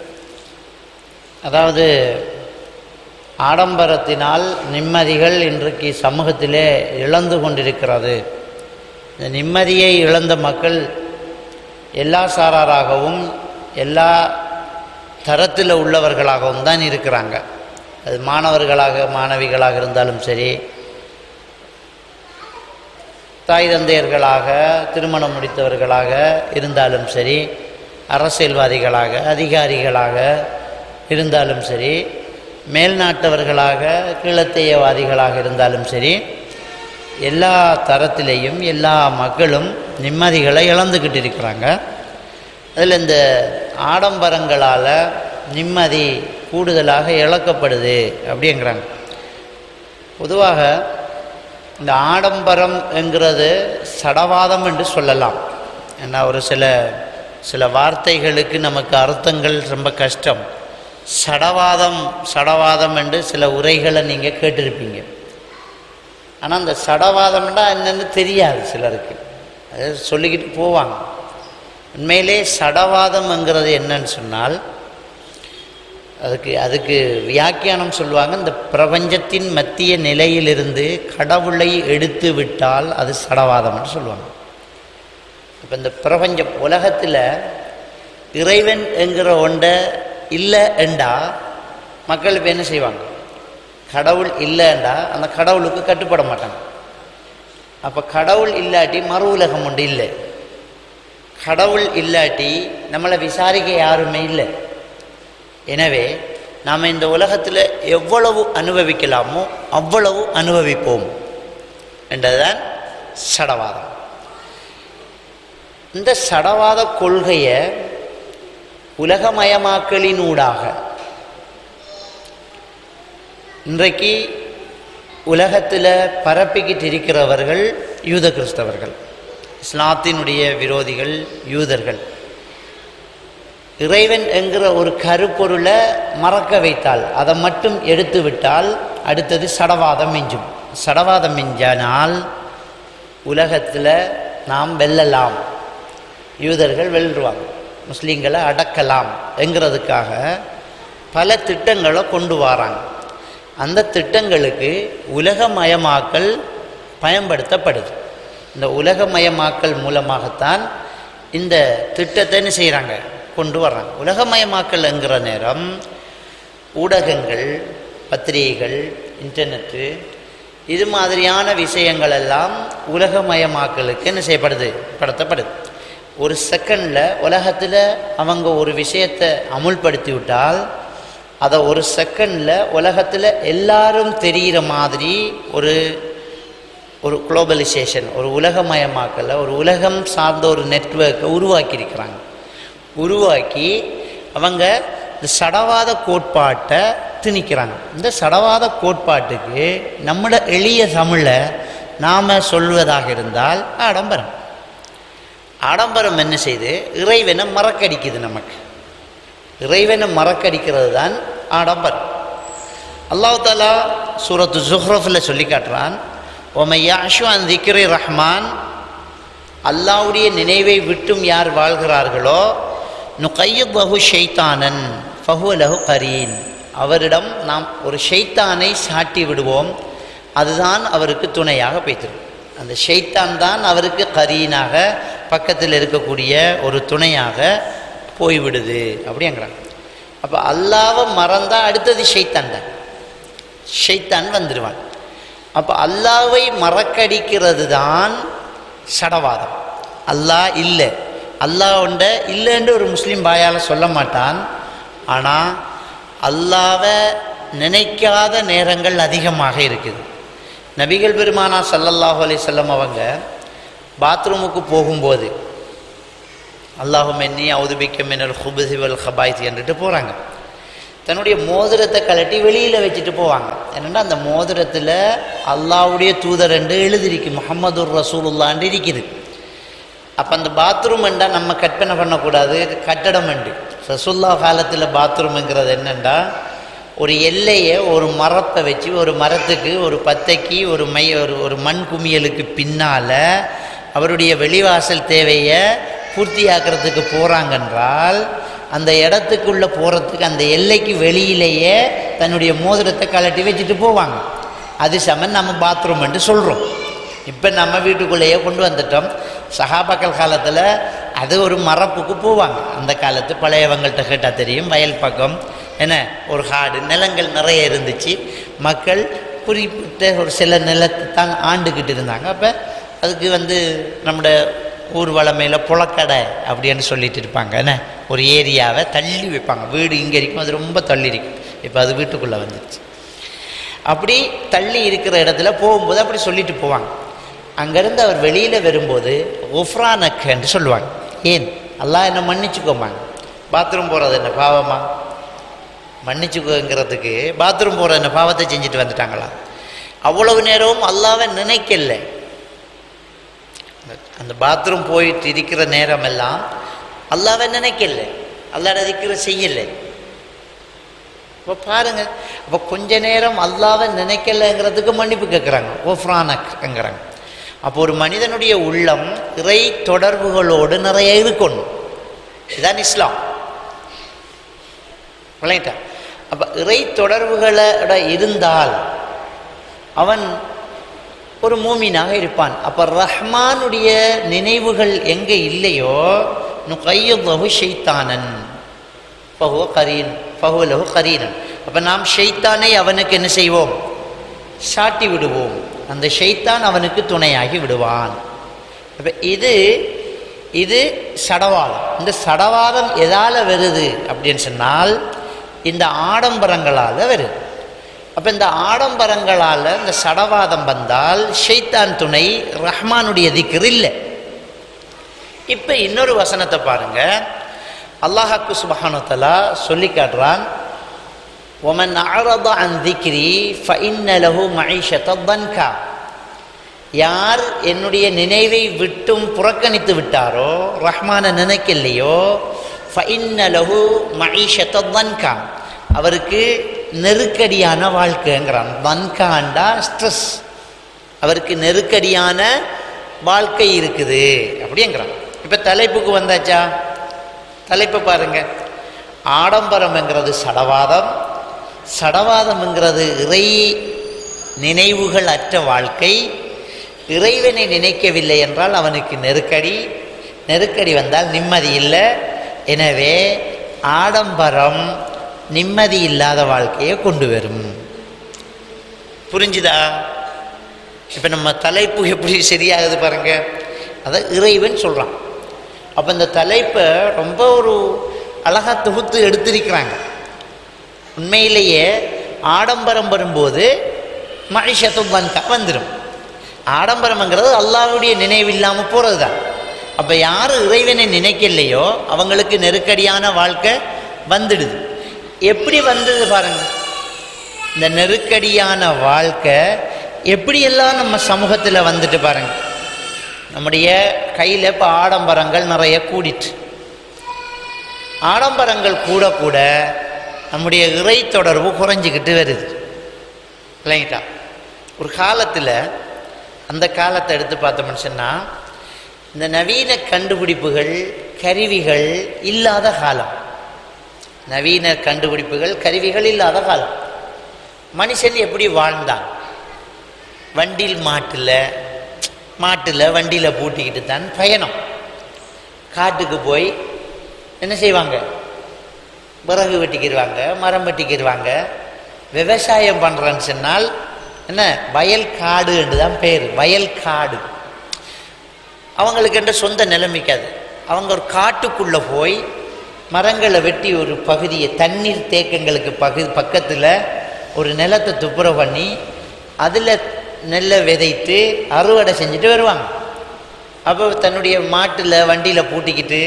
அதாவது ஆடம்பரத்தினால் நிம்மதிகள் இன்றைக்கு சமூகத்திலே இழந்து கொண்டிருக்கிறது. இந்த நிம்மதியை இழந்த மக்கள் எல்லா சாராராகவும் எல்லா தரத்தில் உள்ளவர்களாகவும் தான் இருக்கிறாங்க. அது மாணவர்களாக மாணவிகளாக இருந்தாலும் சரி, தாய் தந்தையர்களாக திருமணம் முடித்தவர்களாக இருந்தாலும் சரி, அரசியல்வாதிகளாக அதிகாரிகளாக இருந்தாலும் சரி, மேல்நாட்டவர்களாக கீழத்தையவாதிகளாக இருந்தாலும் சரி, எல்லா தரத்திலேயும் எல்லா மக்களும் நிம்மதிகளை இழந்துக்கிட்டு இருக்கிறாங்க. அதில் இந்த ஆடம்பரங்களால் நிம்மதி கூடுதலாக இழக்கப்படுது அப்படிங்கிறாங்க. பொதுவாக இந்த ஆடம்பரம் என்கிறது சடவாதம் என்று சொல்லலாம். ஏன்னா ஒரு சில சில வார்த்தைகளுக்கு நமக்கு அர்த்தங்கள் ரொம்ப கஷ்டம். சடவாதம் சடவாதம் என்று சில உரைகளை நீங்கள் கேட்டிருப்பீங்க. ஆனால் அந்த சடவாதம்னா என்னென்னு தெரியாது சிலருக்கு, அது சொல்லிக்கிட்டு போவாங்க. உண்மையிலே சடவாதம்ங்கிறது என்னன்னு சொன்னால், அதுக்கு அதுக்கு வியாக்கியானம் சொல்லுவாங்க, இந்த பிரபஞ்சத்தின் மத்திய நிலையிலிருந்து கடவுளை எடுத்து விட்டால் அது சடவாதம்னு சொல்லுவாங்க. இப்போ இந்த பிரபஞ்சம் உலகத்தில் இறைவன் என்கிற ஒன்றை இல்லை என்றா மக்கள் இப்போ என்ன செய்வாங்க? கடவுள் இல்லைண்டா அந்த கடவுளுக்கு கட்டுப்பட மாட்டாங்க. அப்போ கடவுள் இல்லாட்டி மறு உலகம் ஒன்று இல்லை, கடவுள் இல்லாட்டி நம்மளை விசாரிக்க யாருமே இல்லை. எனவே நாம் இந்த உலகத்தில் எவ்வளவு அனுபவிக்கலாமோ அவ்வளவு அனுபவிப்போம் என்றதுதான் சடவாதம். இந்த சடவாத கொள்கையை உலகமயமாக்கலினூடாக இன்றைக்கு உலகத்தில் பரப்பிக்கிட்டு இருக்கிறவர்கள் யூத கிறிஸ்தவர்கள், இஸ்லாத்தினுடைய விரோதிகள் யூதர்கள். இறைவன் என்கிற ஒரு கருப்பொருளை மறக்க வைத்தால், அதை மட்டும் எடுத்து விட்டால் அடுத்தது சடவாதம் மிஞ்சும். சடவாதம் மிஞ்சினால் உலகத்தில் நாம் வெல்லலாம், யூதர்கள் வெல்லுவாங்க, முஸ்லீம்களை அடக்கலாம் என்கிறதுக்காக பல திட்டங்களை கொண்டு வராங்க. அந்த திட்டங்களுக்கு உலகமயமாக்கல் பயன்படுத்தப்படுது. இந்த உலகமயமாக்கல் மூலமாகத்தான் இந்த திட்டத்தை என்ன செய்கிறாங்க, கொண்டு வர்றாங்க. உலகமயமாக்கல் என்கிற நேரம் ஊடகங்கள், பத்திரிகைகள், இன்டர்நெட்டு, இது மாதிரியான விஷயங்கள் எல்லாம் உலகமயமாக்கலுக்கு என்ன செய்யப்படுது, படுத்தப்படுது. ஒரு செகண்டில் உலகத்தில் அவங்க ஒரு விஷயத்தை அமுல்படுத்தி விட்டால் அதை ஒரு செகண்டில் உலகத்தில் எல்லாரும் தெரிகிற மாதிரி ஒரு ஒரு குளோபலைசேஷன், ஒரு உலகமயமாக்கலை, ஒரு உலகம் சார்ந்த ஒரு நெட்வொர்க்கை உருவாக்கியிருக்கிறாங்க. உருவாக்கி அவங்க இந்த சடவாத கோட்பாட்டை திணிக்கிறாங்க. இந்த சடவாத கோட்பாட்டுக்கு நம்மளோட எளிய தமிழை நாம் சொல்வதாக இருந்தால் ஆடம்பரம். ஆடம்பரம் என்ன செய்து இறைவனை மறக்கடிக்குது. நமக்கு இறைவனை மறக்கடிக்கிறது தான் ஆடம்பரம். அல்லாஹ் தஆலா சூரத்து ஸுஹ்ரஃபில் சொல்லி காட்டுறான், ஒமை யாஷு அன் திக்ரி ரஹ்மான், அல்லாஹ்வுடைய நினைவை விட்டும் யார் வாழ்கிறார்களோ, நுகையித் லஹு ஷைத்தானன் ஃபஹுவ லஹு கரீன், அவரிடம் நாம் ஒரு ஷைத்தானை சாட்டி விடுவோம், அதுதான் அவருக்கு துணையாக பேய்த்திருக்கும். அந்த ஷைத்தான் தான் அவருக்கு கரீனாக பக்கத்தில் இருக்கக்கூடிய ஒரு துணையாக போய்விடுது அப்படிங்கிறாங்க. அப்போ அல்லாவை மறந்தால் அடுத்தது ஷைத்தான் தான், ஷைத்தான் வந்துடுவான். அப்போ அல்லாவை மறக்கடிக்கிறது தான் சடவாதம். அல்லாஹ் இல்லை, அல்லாஹ் உண்ட இல்லைன்னு ஒரு முஸ்லீம் பாயால் சொல்ல மாட்டான். ஆனால் அல்லாவை நினைக்காத நேரங்கள் அதிகமாக இருக்குது. நபிகள் பெருமானா ஸல்லல்லாஹு அலைஹி வஸல்லம் அவங்க பாத்ரூமுக்கு போகும்போது அல்லாஹும் என்னி அவுதுபிக்க மினல் ஹுபுஸி வல் ஹபாயிஸ் என்றுட்டு போகிறாங்க. தன்னுடைய மோதிரத்தை கலட்டி வெளியில் வச்சுட்டு போவாங்க. என்னென்னா அந்த மோதிரத்தில் அல்லாஹ்வுடைய தூதர் என்று எழுதிருக்கு, முஹம்மதுர் ரசூலுல்லான்னு இருக்குது. அப்போ அந்த பாத்ரூம் என்றால் நம்ம கற்பனை பண்ணக்கூடாது, கட்டடம் என்று. ரசூல்லா காலத்தில் பாத்ரூம்ங்கிறது என்னென்னா ஒரு எல்லையை ஒரு மரப்பை வச்சு ஒரு மரத்துக்கு ஒரு பத்தைக்கு ஒரு மை ஒரு ஒரு மண் குமியலுக்கு பின்னால் அவருடைய வெளிவாசல் தேவையை பூர்த்தியாக்கிறதுக்கு போகிறாங்கன்றால் அந்த இடத்துக்குள்ளே போகிறதுக்கு அந்த எல்லைக்கு வெளியிலேயே தன்னுடைய மோதிரத்தை கலட்டி வச்சுட்டு போவாங்க. அது சமன் நம்ம பாத்ரூம் என்று சொல்கிறோம். இப்போ நம்ம வீட்டுக்குள்ளேயே கொண்டு வந்துட்டோம். சஹாபாக்கள் காலத்தில் அது ஒரு மரப்புக்கு போவாங்க. அந்த காலத்து பழையவங்கள்ட்ட கேட்டால் தெரியும், வயல் பக்கம் என்ன ஒரு காடு நிலங்கள் நிறைய இருந்துச்சு. மக்கள் குறிப்பிட்ட ஒரு சில நிலத்தை தான் ஆண்டுக்கிட்டு இருந்தாங்க. அப்போ அதுக்கு வந்து நம்முடைய ஊர் வளமையில் புழக்கடை அப்படின்னு சொல்லிட்டு இருப்பாங்க. என்ன ஒரு ஏரியாவை தள்ளி வைப்பாங்க. வீடு இங்கே இருக்கும், அது ரொம்ப தள்ளி இருக்கும். இப்போ அது வீட்டுக்குள்ளே வந்துடுச்சு. அப்படி தள்ளி இருக்கிற இடத்துல போகும்போது அப்படி சொல்லிட்டு போவாங்க. அங்கேருந்து அவர் வெளியில் வரும்போது ஒஃப்ரானக் என்று சொல்லுவாங்க. ஏன் அல்லாஹ் என்ன மன்னிச்சுக்கோமாங்க, பாத்ரூம் போகிறது என்ன பாவமா, மன்னிச்சுக்கோங்கிறதுக்கு பாத்ரூம் போகிற என்ன பாவத்தை செஞ்சுட்டு வந்துட்டாங்களா? அவ்வளவு நேரமும் அல்லாஹ்வை நினைக்கல. அந்த பாத்ரூம் போயிட்டு இருக்கிற நேரம் எல்லாம் அல்லாஹ்வை நினைக்கல, அல்லாஹ்வை திக்ர் செய்யலை. இப்போ பாருங்க, அப்போ கொஞ்ச நேரம் அல்லாஹ்வை நினைக்கலைங்கிறதுக்கு மன்னிப்பு கேட்குறாங்க, ஒஃப்ரானக்ங்கிறாங்க. அப்போ ஒரு மனிதனுடைய உள்ளம் இறை தொடர்புகளோடு நிறைய இருக்கணும். இதுதான் இஸ்லாம். விளங்கிட்டா? அப்போ இறை தொடர்புகளோட இருந்தால் அவன் ஒரு மூமினாக இருப்பான். அப்போ ரஹ்மானுடைய நினைவுகள் எங்கே இல்லையோ நுகையுல்லஹு ஷைத்தானன் ஃபஹுவ கரீன் ஃபஹுவ லஹு கரீனன். அப்போ நாம் ஷைத்தானை அவனுக்கு என்ன செய்வோம்? சாட்டி விடுவோம். அந்த ஷைத்தான் அவனுக்கு துணையாகி விடுவான். அப்போ இது இது சடவாதம். இந்த சடவாதம் எதால் வருது அப்படின்னு சொன்னால் இந்த ஆடம்பரங்களால் வருது. அப்போ இந்த ஆடம்பரங்களால் இந்த சடவாதம் வந்தால் ஷைத்தான் துணை, ரஹ்மானுடைய திக்ர் இல்லை. இப்போ இன்னொரு வசனத்தை பாருங்க, அல்லாஹ்க்கு சுப்ஹானஹு வ தஆலா சொல்லி காட்டுறான், ஒமன் அஅரத அன் திக்ரி ஃபஇன்ன லஹு மஈஷத்தன் தன்கா. யார் என்னுடைய நினைவை விட்டும் புறக்கணித்து விட்டாரோ, ரஹ்மானை நினைக்கலையோ, ஃபஇன்ன லஹு மஈஷத்தன் தன்கா, அவருக்கு நெருக்கடியான வாழ்க்கைங்கிறான். தன்காண்டா ஸ்ட்ரெஸ், அவருக்கு நெருக்கடியான வாழ்க்கை இருக்குது அப்படிங்கிறான். இப்போ தலைப்புக்கு வந்தாச்சா? தலைப்பு பாருங்க, ஆடம்பரம்ங்கிறது சடவாதம், சடவாதம்ங்கிறது இறை நினைவுகள் அற்ற வாழ்க்கை. இறைவனை நினைக்கவில்லை என்றால் அவனுக்கு நெருக்கடி, நெருக்கடி வந்தால் நிம்மதி இல்லை. எனவே ஆடம்பரம் நிம்மதி இல்லாத வாழ்க்கையை கொண்டு வரும். புரிஞ்சுதா? இப்போ நம்ம தலைப்பு எப்படி சரியாகுது பாருங்க. அதை இறைவன் சொல்கிறான். அப்போ இந்த தலைப்பை ரொம்ப ஒரு அழகாக தொகுத்து எடுத்திருக்கிறாங்க. உண்மையிலேயே ஆடம்பரம் வரும்போது மஈஷத்துன் தன்கா வந்துடும். ஆடம்பரம்ங்கிறது அல்லாஹ்வுடைய நினைவு இல்லாமல் போகிறது தான். அப்போ யார் இறைவனை நினைக்கலையோ அவங்களுக்கு நெருக்கடியான வாழ்க்கை வந்துடுது. எப்படி வந்தது பாருங்க. இந்த நெருக்கடியான வாழ்க்கை எப்படியெல்லாம் நம்ம சமூகத்தில் வந்துட்டு பாருங்க. நம்முடைய கையில் இப்போ ஆடம்பரங்கள் நிறைய கூடிட்டு, ஆடம்பரங்கள் கூட கூட நம்முடைய இறை தொடர்பு குறைஞ்சிக்கிட்டு வருது. இல்லைங்களா? ஒரு காலத்தில், அந்த காலத்தை எடுத்து பார்த்தோம்னு சொன்னால், இந்த நவீன கண்டுபிடிப்புகள் கருவிகள் இல்லாத காலம், நவீன கண்டுபிடிப்புகள் கருவிகள் இல்லாத காலம். மனுஷன் எப்படி வாழ்ந்தான்? வண்டியில் மாட்டில் மாட்டில் வண்டியில் பூட்டிக்கிட்டு தான் பயணம். காட்டுக்கு போய் என்ன செய்வாங்க? விறகு வெட்டிக்கிடுவாங்க, மரம் வெட்டிக்கிடுவாங்க. விவசாயம் பண்ணுறேன்னு சொன்னால் என்ன, வயல் காடு என்று தான் பேர், வயல் காடு. அவங்களுக்கு என்ற சொந்த நிலைமைக்காது. அவங்க ஒரு காட்டுக்குள்ளே போய் மரங்களை வெட்டி ஒரு பகுதியை, தண்ணீர் தேக்கங்களுக்கு பகு பக்கத்தில் ஒரு நிலத்தை துப்புரவு பண்ணி அதில் நெல்லை விதைத்து அறுவடை செஞ்சுட்டு வருவாங்க. அப்போ தன்னுடைய மாட்டில் வண்டியில் பூட்டிக்கிட்டு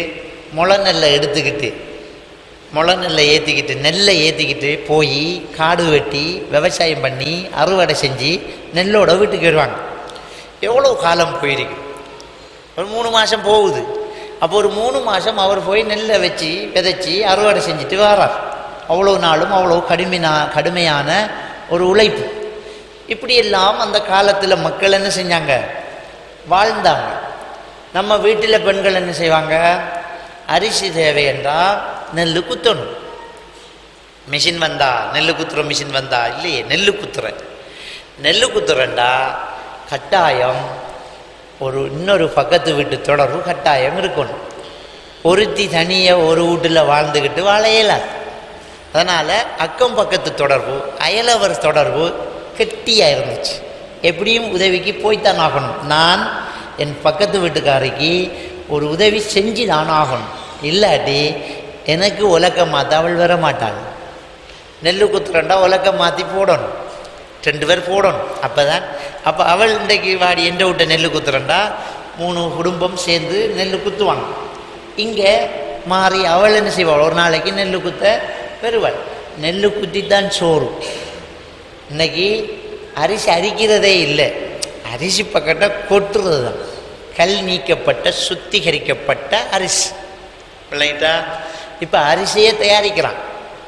முளை நெல்லை எடுத்துக்கிட்டு முளை நெல்லை ஏற்றிக்கிட்டு நெல்லை ஏற்றிக்கிட்டு போய் காடு வெட்டி விவசாயம் பண்ணி அறுவடை செஞ்சு நெல்லோட வீட்டுக்கு வருவாங்க. எவ்வளோ காலம் போயிருக்கு, ஒரு மூணு மாதம் போகுது. அப்போ ஒரு மூணு மாதம் அவர் போய் நெல்லை வச்சு விதைச்சி அறுவடை செஞ்சுட்டு வரார். அவ்வளோ நாளும் அவ்வளோ கடுமையா கடுமையான ஒரு உழைப்பு. இப்படியெல்லாம் அந்த காலத்தில் மக்கள் என்ன செஞ்சாங்க, வாழ்ந்தாங்க. நம்ம வீட்டில் பெண்கள் என்ன செய்வாங்க, அரிசி தேவை என்றால் நெல் குத்தணும். மிஷின் வந்தா நெல் குத்துற மிஷின் வந்தா இல்லையே, நெல் குத்துற நெல் குத்துறண்டா கட்டாயம் ஒரு இன்னொரு பக்கத்து வீட்டு தொடர்பு கட்டாயம் இருக்கணும். ஒருத்தி தனியாக ஒரு வீட்டில் வாழ்ந்துக்கிட்டு வாழ இயலாது. அதனால் அக்கம் பக்கத்து தொடர்பு அயலவர் தொடர்பு கெட்டியாக இருந்துச்சு. எப்படியும் உதவிக்கு போய்த்தான் ஆகணும். நான் என் பக்கத்து வீட்டுக்காரிக்கு ஒரு உதவி செஞ்சு தான் ஆகணும், இல்லாட்டி எனக்கு உலக்க மாற்ற அவள் வர மாட்டாள். நெல் குத்துறண்டா உலக்க மாற்றி போடணும், ரெண்டு பேர் போடணும். அப்போ தான் அப்போ அவள் இன்றைக்கு வாடி எந்த விட்ட நெல் குத்துறண்டா மூணு குடும்பம் சேர்ந்து நெல் குத்துவாங்க. இங்கே மாறி அவள் என்ன செய்வாள், ஒரு நாளைக்கு நெல் குத்த பெறுவாள். நெல் குத்தி தான் சோறு. இன்னைக்கு அரிசி அரிக்கிறதே இல்லை, அரிசி பக்கத்தை கொட்டுறது தான். கல் நீக்கப்பட்ட சுத்திகரிக்கப்பட்ட அரிசி இல்லைட்டா. இப்போ அரிசியை தயாரிக்கிறான்.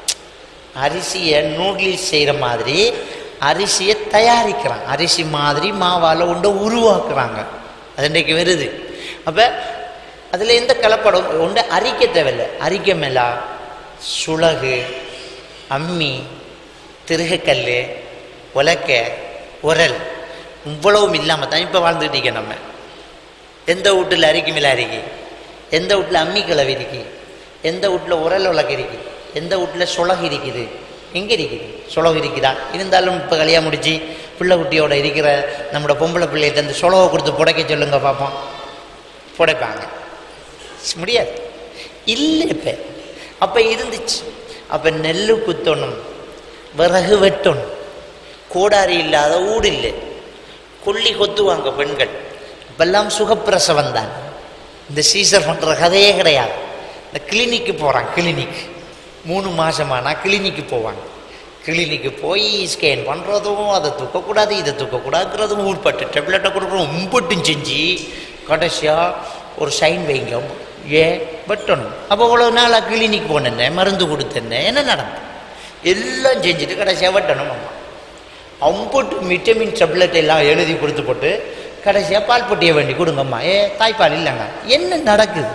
அரிசியை நூடுல்ஸ் செய்கிற மாதிரி அரிசியை தயாரிக்கிறான். அரிசி மாதிரி மாவால் ஒன்றை உருவாக்குறாங்க. அது இன்றைக்கு வருது. அப்போ அதில் எந்த கலப்படம் ஒன்று அரிக்க தேவையில்லை. அரிக்க மேலா சுளகு, அம்மி, திருகக்கல், உலக்க, உரல் இவ்வளவும் இல்லாமல் தான் இப்போ வாழ்ந்துக்கிட்டீங்க. நம்ம எந்த வீட்டில் அரிக்கு மேலே அரிக்கி, எந்த வீட்டில் அம்மி கிளவி இருக்கு, எந்த வீட்டில் உரல் உலக இருக்கு, எந்த வீட்டில் சுளகு இருக்குது, எங்கே இருக்குது சுளகு இருக்குதா? இருந்தாலும் இப்போ கல்யாணம் முடிச்சு பிள்ளை குட்டியோட இருக்கிற நம்மளோட பொம்பளை பிள்ளைகிட்ட அந்த சுளவை கொடுத்து புடைக்க சொல்லுங்க பார்ப்போம். புடைப்பாங்க முடியாது, இல்லை. இப்போ அப்போ இருந்துச்சு. அப்போ நெல் குத்தணும், விறகு வெட்டணும், கோடாரி இல்லாத ஊடு இல்லை, கொல்லி கொத்துவாங்க பெண்கள். இப்பெல்லாம் சுகப்பிரசவம் தான், இந்த சீசர் பண்ணுற கதையே கிடையாது. இந்த கிளினிக்கு போகிறான், கிளினிக் மூணு மாதமானா கிளினிக்கு போவாங்க. கிளினிக்கு போய் ஸ்கேன் பண்ணுறதும், அதை தூக்கக்கூடாது இதை தூக்கக்கூடாதுங்கிறதும், ஊட்பட்டு டெப்லெட்டை கொடுக்குறோம், உம்பட்டும் செஞ்சு கடைசியாக ஒரு சைன் வைங்க, ஏன் வெட்டணும். அப்போ இவ்வளோ நாளாக கிளினிக் போனேன்னே, மருந்து கொடுத்தேன்னே, என்ன நடந்தது எல்லாம் செஞ்சுட்டு கடைசியாக வெட்டணும். அம்மா அம்பட்டு விட்டமின் டெப்லெட் எல்லாம் எழுதி கொடுத்து போட்டு கடைசியாக பால் பொட்டியை வேண்டி கொடுங்கம்மா. ஏ தாய்ப்பால் இல்லைங்க, என்ன நடக்குது?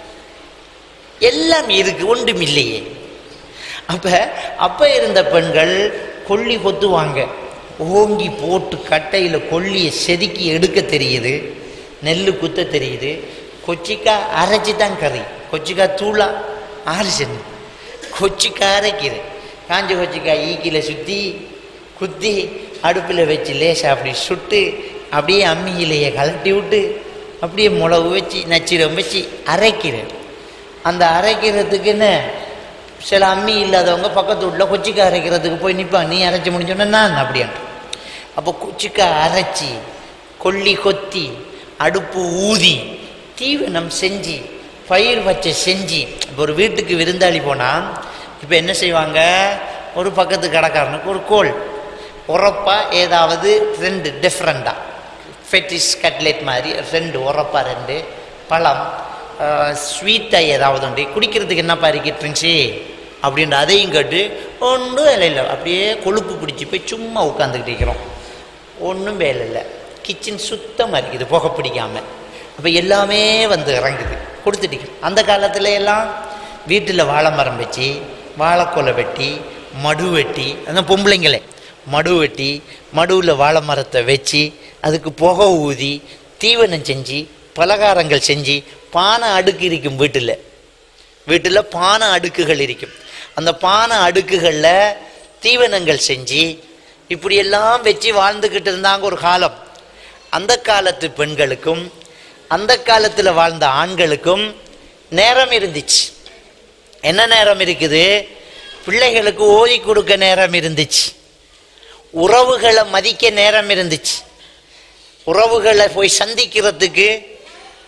எல்லாம் இருக்கு, ஒன்றும் இல்லையே. அப்போ அப்போ இருந்த பெண்கள் கொல்லி கொத்துவாங்க, ஓங்கி போட்டு கட்டையில் கொல்லியை செதுக்கி எடுக்க தெரியுது, நெல் குத்த தெரியுது. கொச்சிக்காய் அரைச்சி தான் கறி, கொச்சிக்காய் தூளா அரைச்சது, கொச்சிக்காய் அரைக்கிறது. காஞ்ச கொச்சிக்காய் ஈக்கில சுற்றி குத்தி அடுப்பில் வச்சு லேசாக அப்படி சுட்டு அப்படியே அம்மியிலேயே கலட்டி விட்டு அப்படியே மிளகு வச்சு நச்சிரம் வச்சு அரைக்கிறேன். அந்த அரைக்கிறதுக்குன்னு சில அம்மி இல்லாதவங்க பக்கத்து வீட்டில் கொச்சிக்காய் அரைக்கிறதுக்கு போய் நிற்பாங்க. நீ அரைச்சி முடிஞ்சோன்னா நான் அப்படின்ட்டு. அப்போ கொச்சிக்காய் அரைச்சி கொல்லி கொத்தி அடுப்பு ஊதி தீவனம் செஞ்சு பயிர் வச்ச செஞ்சு. இப்போ ஒரு வீட்டுக்கு விருந்தாளி போனால் இப்போ என்ன செய்வாங்க, ஒரு பக்கத்து கடைக்காரனுக்கு ஒரு கோல் உரப்பாக ஏதாவது ரெண்டு டிஃப்ரெண்ட்டாக ஃபெட்டிஸ் கட்லெட் மாதிரி ரெண்டு உரப்பாக ரெண்டு பழம் ஸ்வீட்டாக ஏதாவது உண்டு, குடிக்கிறதுக்கு என்னப்பா இருக்கு ட்ரிங்க்ஸு அப்படின்ற அதையும் கேட்டு ஒன்றும் வேலை இல்லை. அப்படியே கொழுப்பு பிடிச்சி போய் சும்மா உட்காந்துக்கிட்டு இருக்கிறோம், ஒன்றும் வேலை இல்லை. கிச்சன் சுத்தமாக இருக்குது, புகை பிடிக்காமல். அப்போ எல்லாமே வந்து இறங்குது, கொடுத்துட்டு. அந்த காலத்தில் எல்லாம் வீட்டில் வாழை மரம் வச்சு வாழைக்கொலை வெட்டி மடு வெட்டி, அந்த பொம்பளைங்களே மடு வெட்டி மடுவில் வாழை மரத்தை வச்சு அதுக்கு புகை ஊதி தீவனம் செஞ்சு பலகாரங்கள் செஞ்சு பானை அடுக்கு இருக்கும். வீட்டில் வீட்டில் பானை அடுக்குகள் இருக்கும். அந்த பானை அடுக்குகளில் தீவனங்கள் செஞ்சு இப்படியெல்லாம் வச்சு வாழ்ந்துக்கிட்டு இருந்தாங்க ஒரு காலம். அந்த காலத்து பெண்களுக்கும் அந்த காலத்தில் வாழ்ந்த ஆண்களுக்கும் நேரம் இருந்துச்சு. என்ன நேரம் இருக்குது? பிள்ளைகளுக்கு ஓதி கொடுக்க நேரம் இருந்துச்சு, உறவுகளை மதிக்க நேரம் இருந்துச்சு, உறவுகளை போய் சந்திக்கிறதுக்கு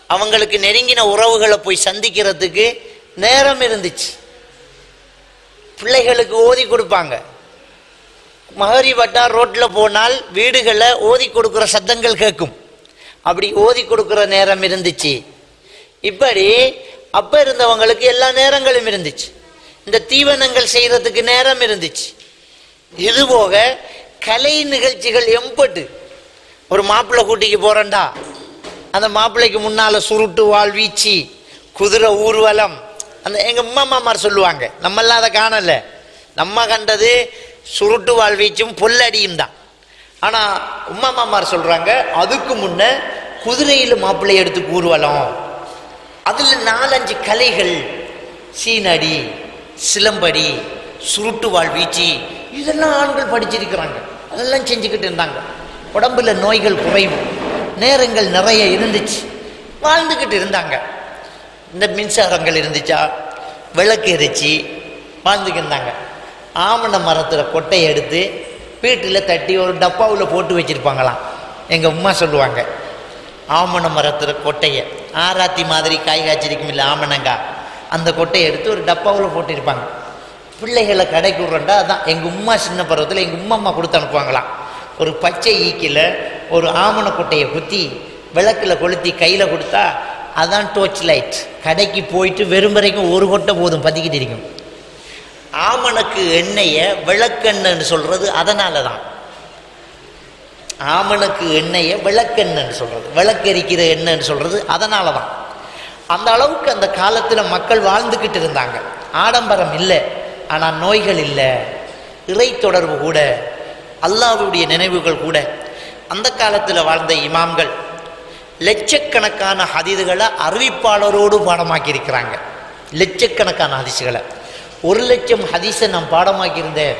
அவங்களுக்கு நெருங்கின உறவுகளை போய் சந்திக்கிறதுக்கு நேரம் இருந்துச்சு. பிள்ளைகளுக்கு ஓதி கொடுப்பாங்க. மகரி வட்டா ரோட்டில் போனால் வீடுகளில் ஓதி கொடுக்குற சத்தங்கள் கேட்கும். அப்படி ஓதி கொடுக்குற நேரம் இருந்துச்சு. இப்படி அப்போ இருந்தவங்களுக்கு எல்லா நேரங்களும் இருந்துச்சு. இந்த தீவனங்கள் செய்கிறதுக்கு நேரம் இருந்துச்சு. இதுபோக கலை நிகழ்ச்சிகள் எம்பட்டு. ஒரு மாப்பிள்ளை கூட்டிக்கு போகிறேன்டா, அந்த மாப்பிள்ளைக்கு முன்னால் சுருட்டு வாழ் வீச்சு, குதிரை ஊர்வலம், அந்த எங்கள் உம்மா மாமார் சொல்லுவாங்க. நம்மெல்லாம் அதை காணலை. நம்ம கண்டது சுருட்டு வாழ் வீச்சும் பொல்லடியும் தான். ஆனால் உம்மா மாமார் சொல்கிறாங்க, அதுக்கு முன்ன குதிரையில் மாப்பிள்ளை எடுத்து ஊர்வலம், அதில் நாலஞ்சு கலைகள், சீனடி, சிலம்படி, சுருட்டு வாழ் வீச்சு, இதெல்லாம் ஆண்கள் படிச்சிருக்கிறாங்க. அதெல்லாம் செஞ்சுக்கிட்டு இருந்தாங்க. உடம்புல நோய்கள் குறைவு, நேரங்கள் நிறைய இருந்துச்சு, வாழ்ந்துக்கிட்டு இருந்தாங்க. இந்த மின்சாரங்கள் இருந்துச்சா, விளக்கு எரிச்சு வாழ்ந்துக்கிட்டு இருந்தாங்க. ஆமண மரத்தில் கொட்டையை எடுத்து வீட்டில் தட்டி ஒரு டப்பாவில் போட்டு வச்சுருப்பாங்களாம். எங்கள் உம்மா சொல்லுவாங்க, ஆமண மரத்தில் கொட்டையை ஆராத்தி மாதிரி காய் காய்ச்சிருக்கும் இல்லை ஆமணங்கா, அந்த கொட்டையை எடுத்து ஒரு டப்பாவில் போட்டிருப்பாங்க. பிள்ளைகளை கடைக்கு விட்றண்டா அதான் எங்கள் உம்மா சின்ன பருவத்தில் எங்கள் உம்மா அம்மா கொடுத்து அனுப்புவாங்களாம். ஒரு பச்சை ஈக்கில் ஒரு ஆமண கொட்டையை குத்தி விளக்கில் கொளுத்தி கையில் கொடுத்தா அதான் டோர்ச் லைட். கடைக்கு போயிட்டு வெறும் வரைக்கும் ஒரு கொட்டை போதும், பற்றிக்கிட்டு இருக்கும். ஆமணக்கு எண்ணெயை விளக்கெண்ணன்னு சொல்கிறது அதனால தான். ஆமணக்கு எண்ணெயை விளக்கெண்ணன்னு சொல்கிறது, விளக்கெரிக்கிற எண்ணெய்ன்னு சொல்கிறது அதனால தான். அந்த அளவுக்கு அந்த காலத்தில் மக்கள் வாழ்ந்துக்கிட்டு இருந்தாங்க. ஆடம்பரம் இல்லை, ஆனால் நோய்கள் இல்லை, இறை தொடர்பு கூட, அல்லாஹ்வுடைய நினைவுகள் கூட. அந்த காலத்தில் வாழ்ந்த இமாம்கள் லட்சக்கணக்கான ஹதீதுகளை அறிவிப்பாளரோடு பாடமாக்கி இருக்கிறாங்க. லட்சக்கணக்கான ஹதீஸுகளை, ஒரு லட்சம் ஹதீஸை நான் பாடமாக்கியிருந்தேன்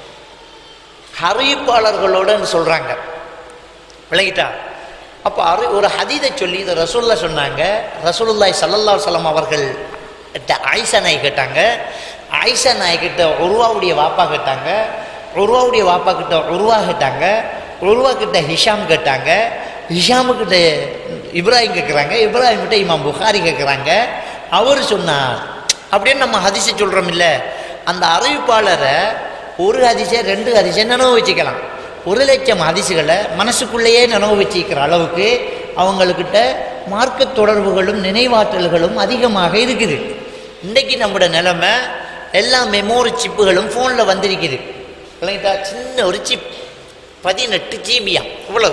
அறிவிப்பாளர்களோடன்னு சொல்கிறாங்க. விளங்கிட்டா? அப்போ அறி ஒரு ஹதீதை சொல்லி இதை ரசூல்லா சொன்னாங்க. ரசூலுல்லாஹி ஸல்லல்லாஹு அலைஹி வஸல்லம் அவர்கள் ஆயிஷா நாய் கேட்டாங்க. ஆயிஷா நாய் கிட்ட உருவாவுடைய வாப்பா கேட்டாங்க. உருவாவுடைய வாப்பா கிட்ட உருவா கேட்டாங்க. உருவா கிட்ட ஹிஷாம் கேட்டாங்க. ஹிஷாமுக்கிட்ட இப்ராஹிம் கேட்குறாங்க. இப்ராஹிம் கிட்ட இமாம் புகாரி கேட்குறாங்க. அவர் சொன்னார் அப்படின்னு நம்ம ஹதீஸை சொல்கிறோம் இல்லை. அந்த அறிவிப்பாளரை ஒரு ஹதீஸை ரெண்டு ஹதீஸை நினைவு வச்சுக்கலாம். ஒரு லட்சம் ஹதீஸுகளை மனசுக்குள்ளேயே நினைவு வச்சுக்கிற அளவுக்கு அவங்கக்கிட்ட மார்க்க தொடர்புகளும் நினைவாற்றல்களும் அதிகமாக இருக்குது. இன்றைக்கி நம்மளோட நிலைமை எல்லாம் மெமோரி சிப்புகளும் ஃபோனில் வந்திருக்குது. இல்லைங்களா? சின்ன ஒரு சிப் பதினெட்டு ஜிபியா, இவ்வளவு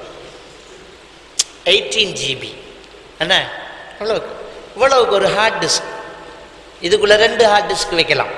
எயிட்டீன் ஜிபி என்ன, இவ்வளவுக்கு இவ்வளவுக்கு ஒரு ஹார்ட் டிஸ்க். இதுக்குள்ளே ரெண்டு ஹார்ட் டிஸ்க் வைக்கலாம்.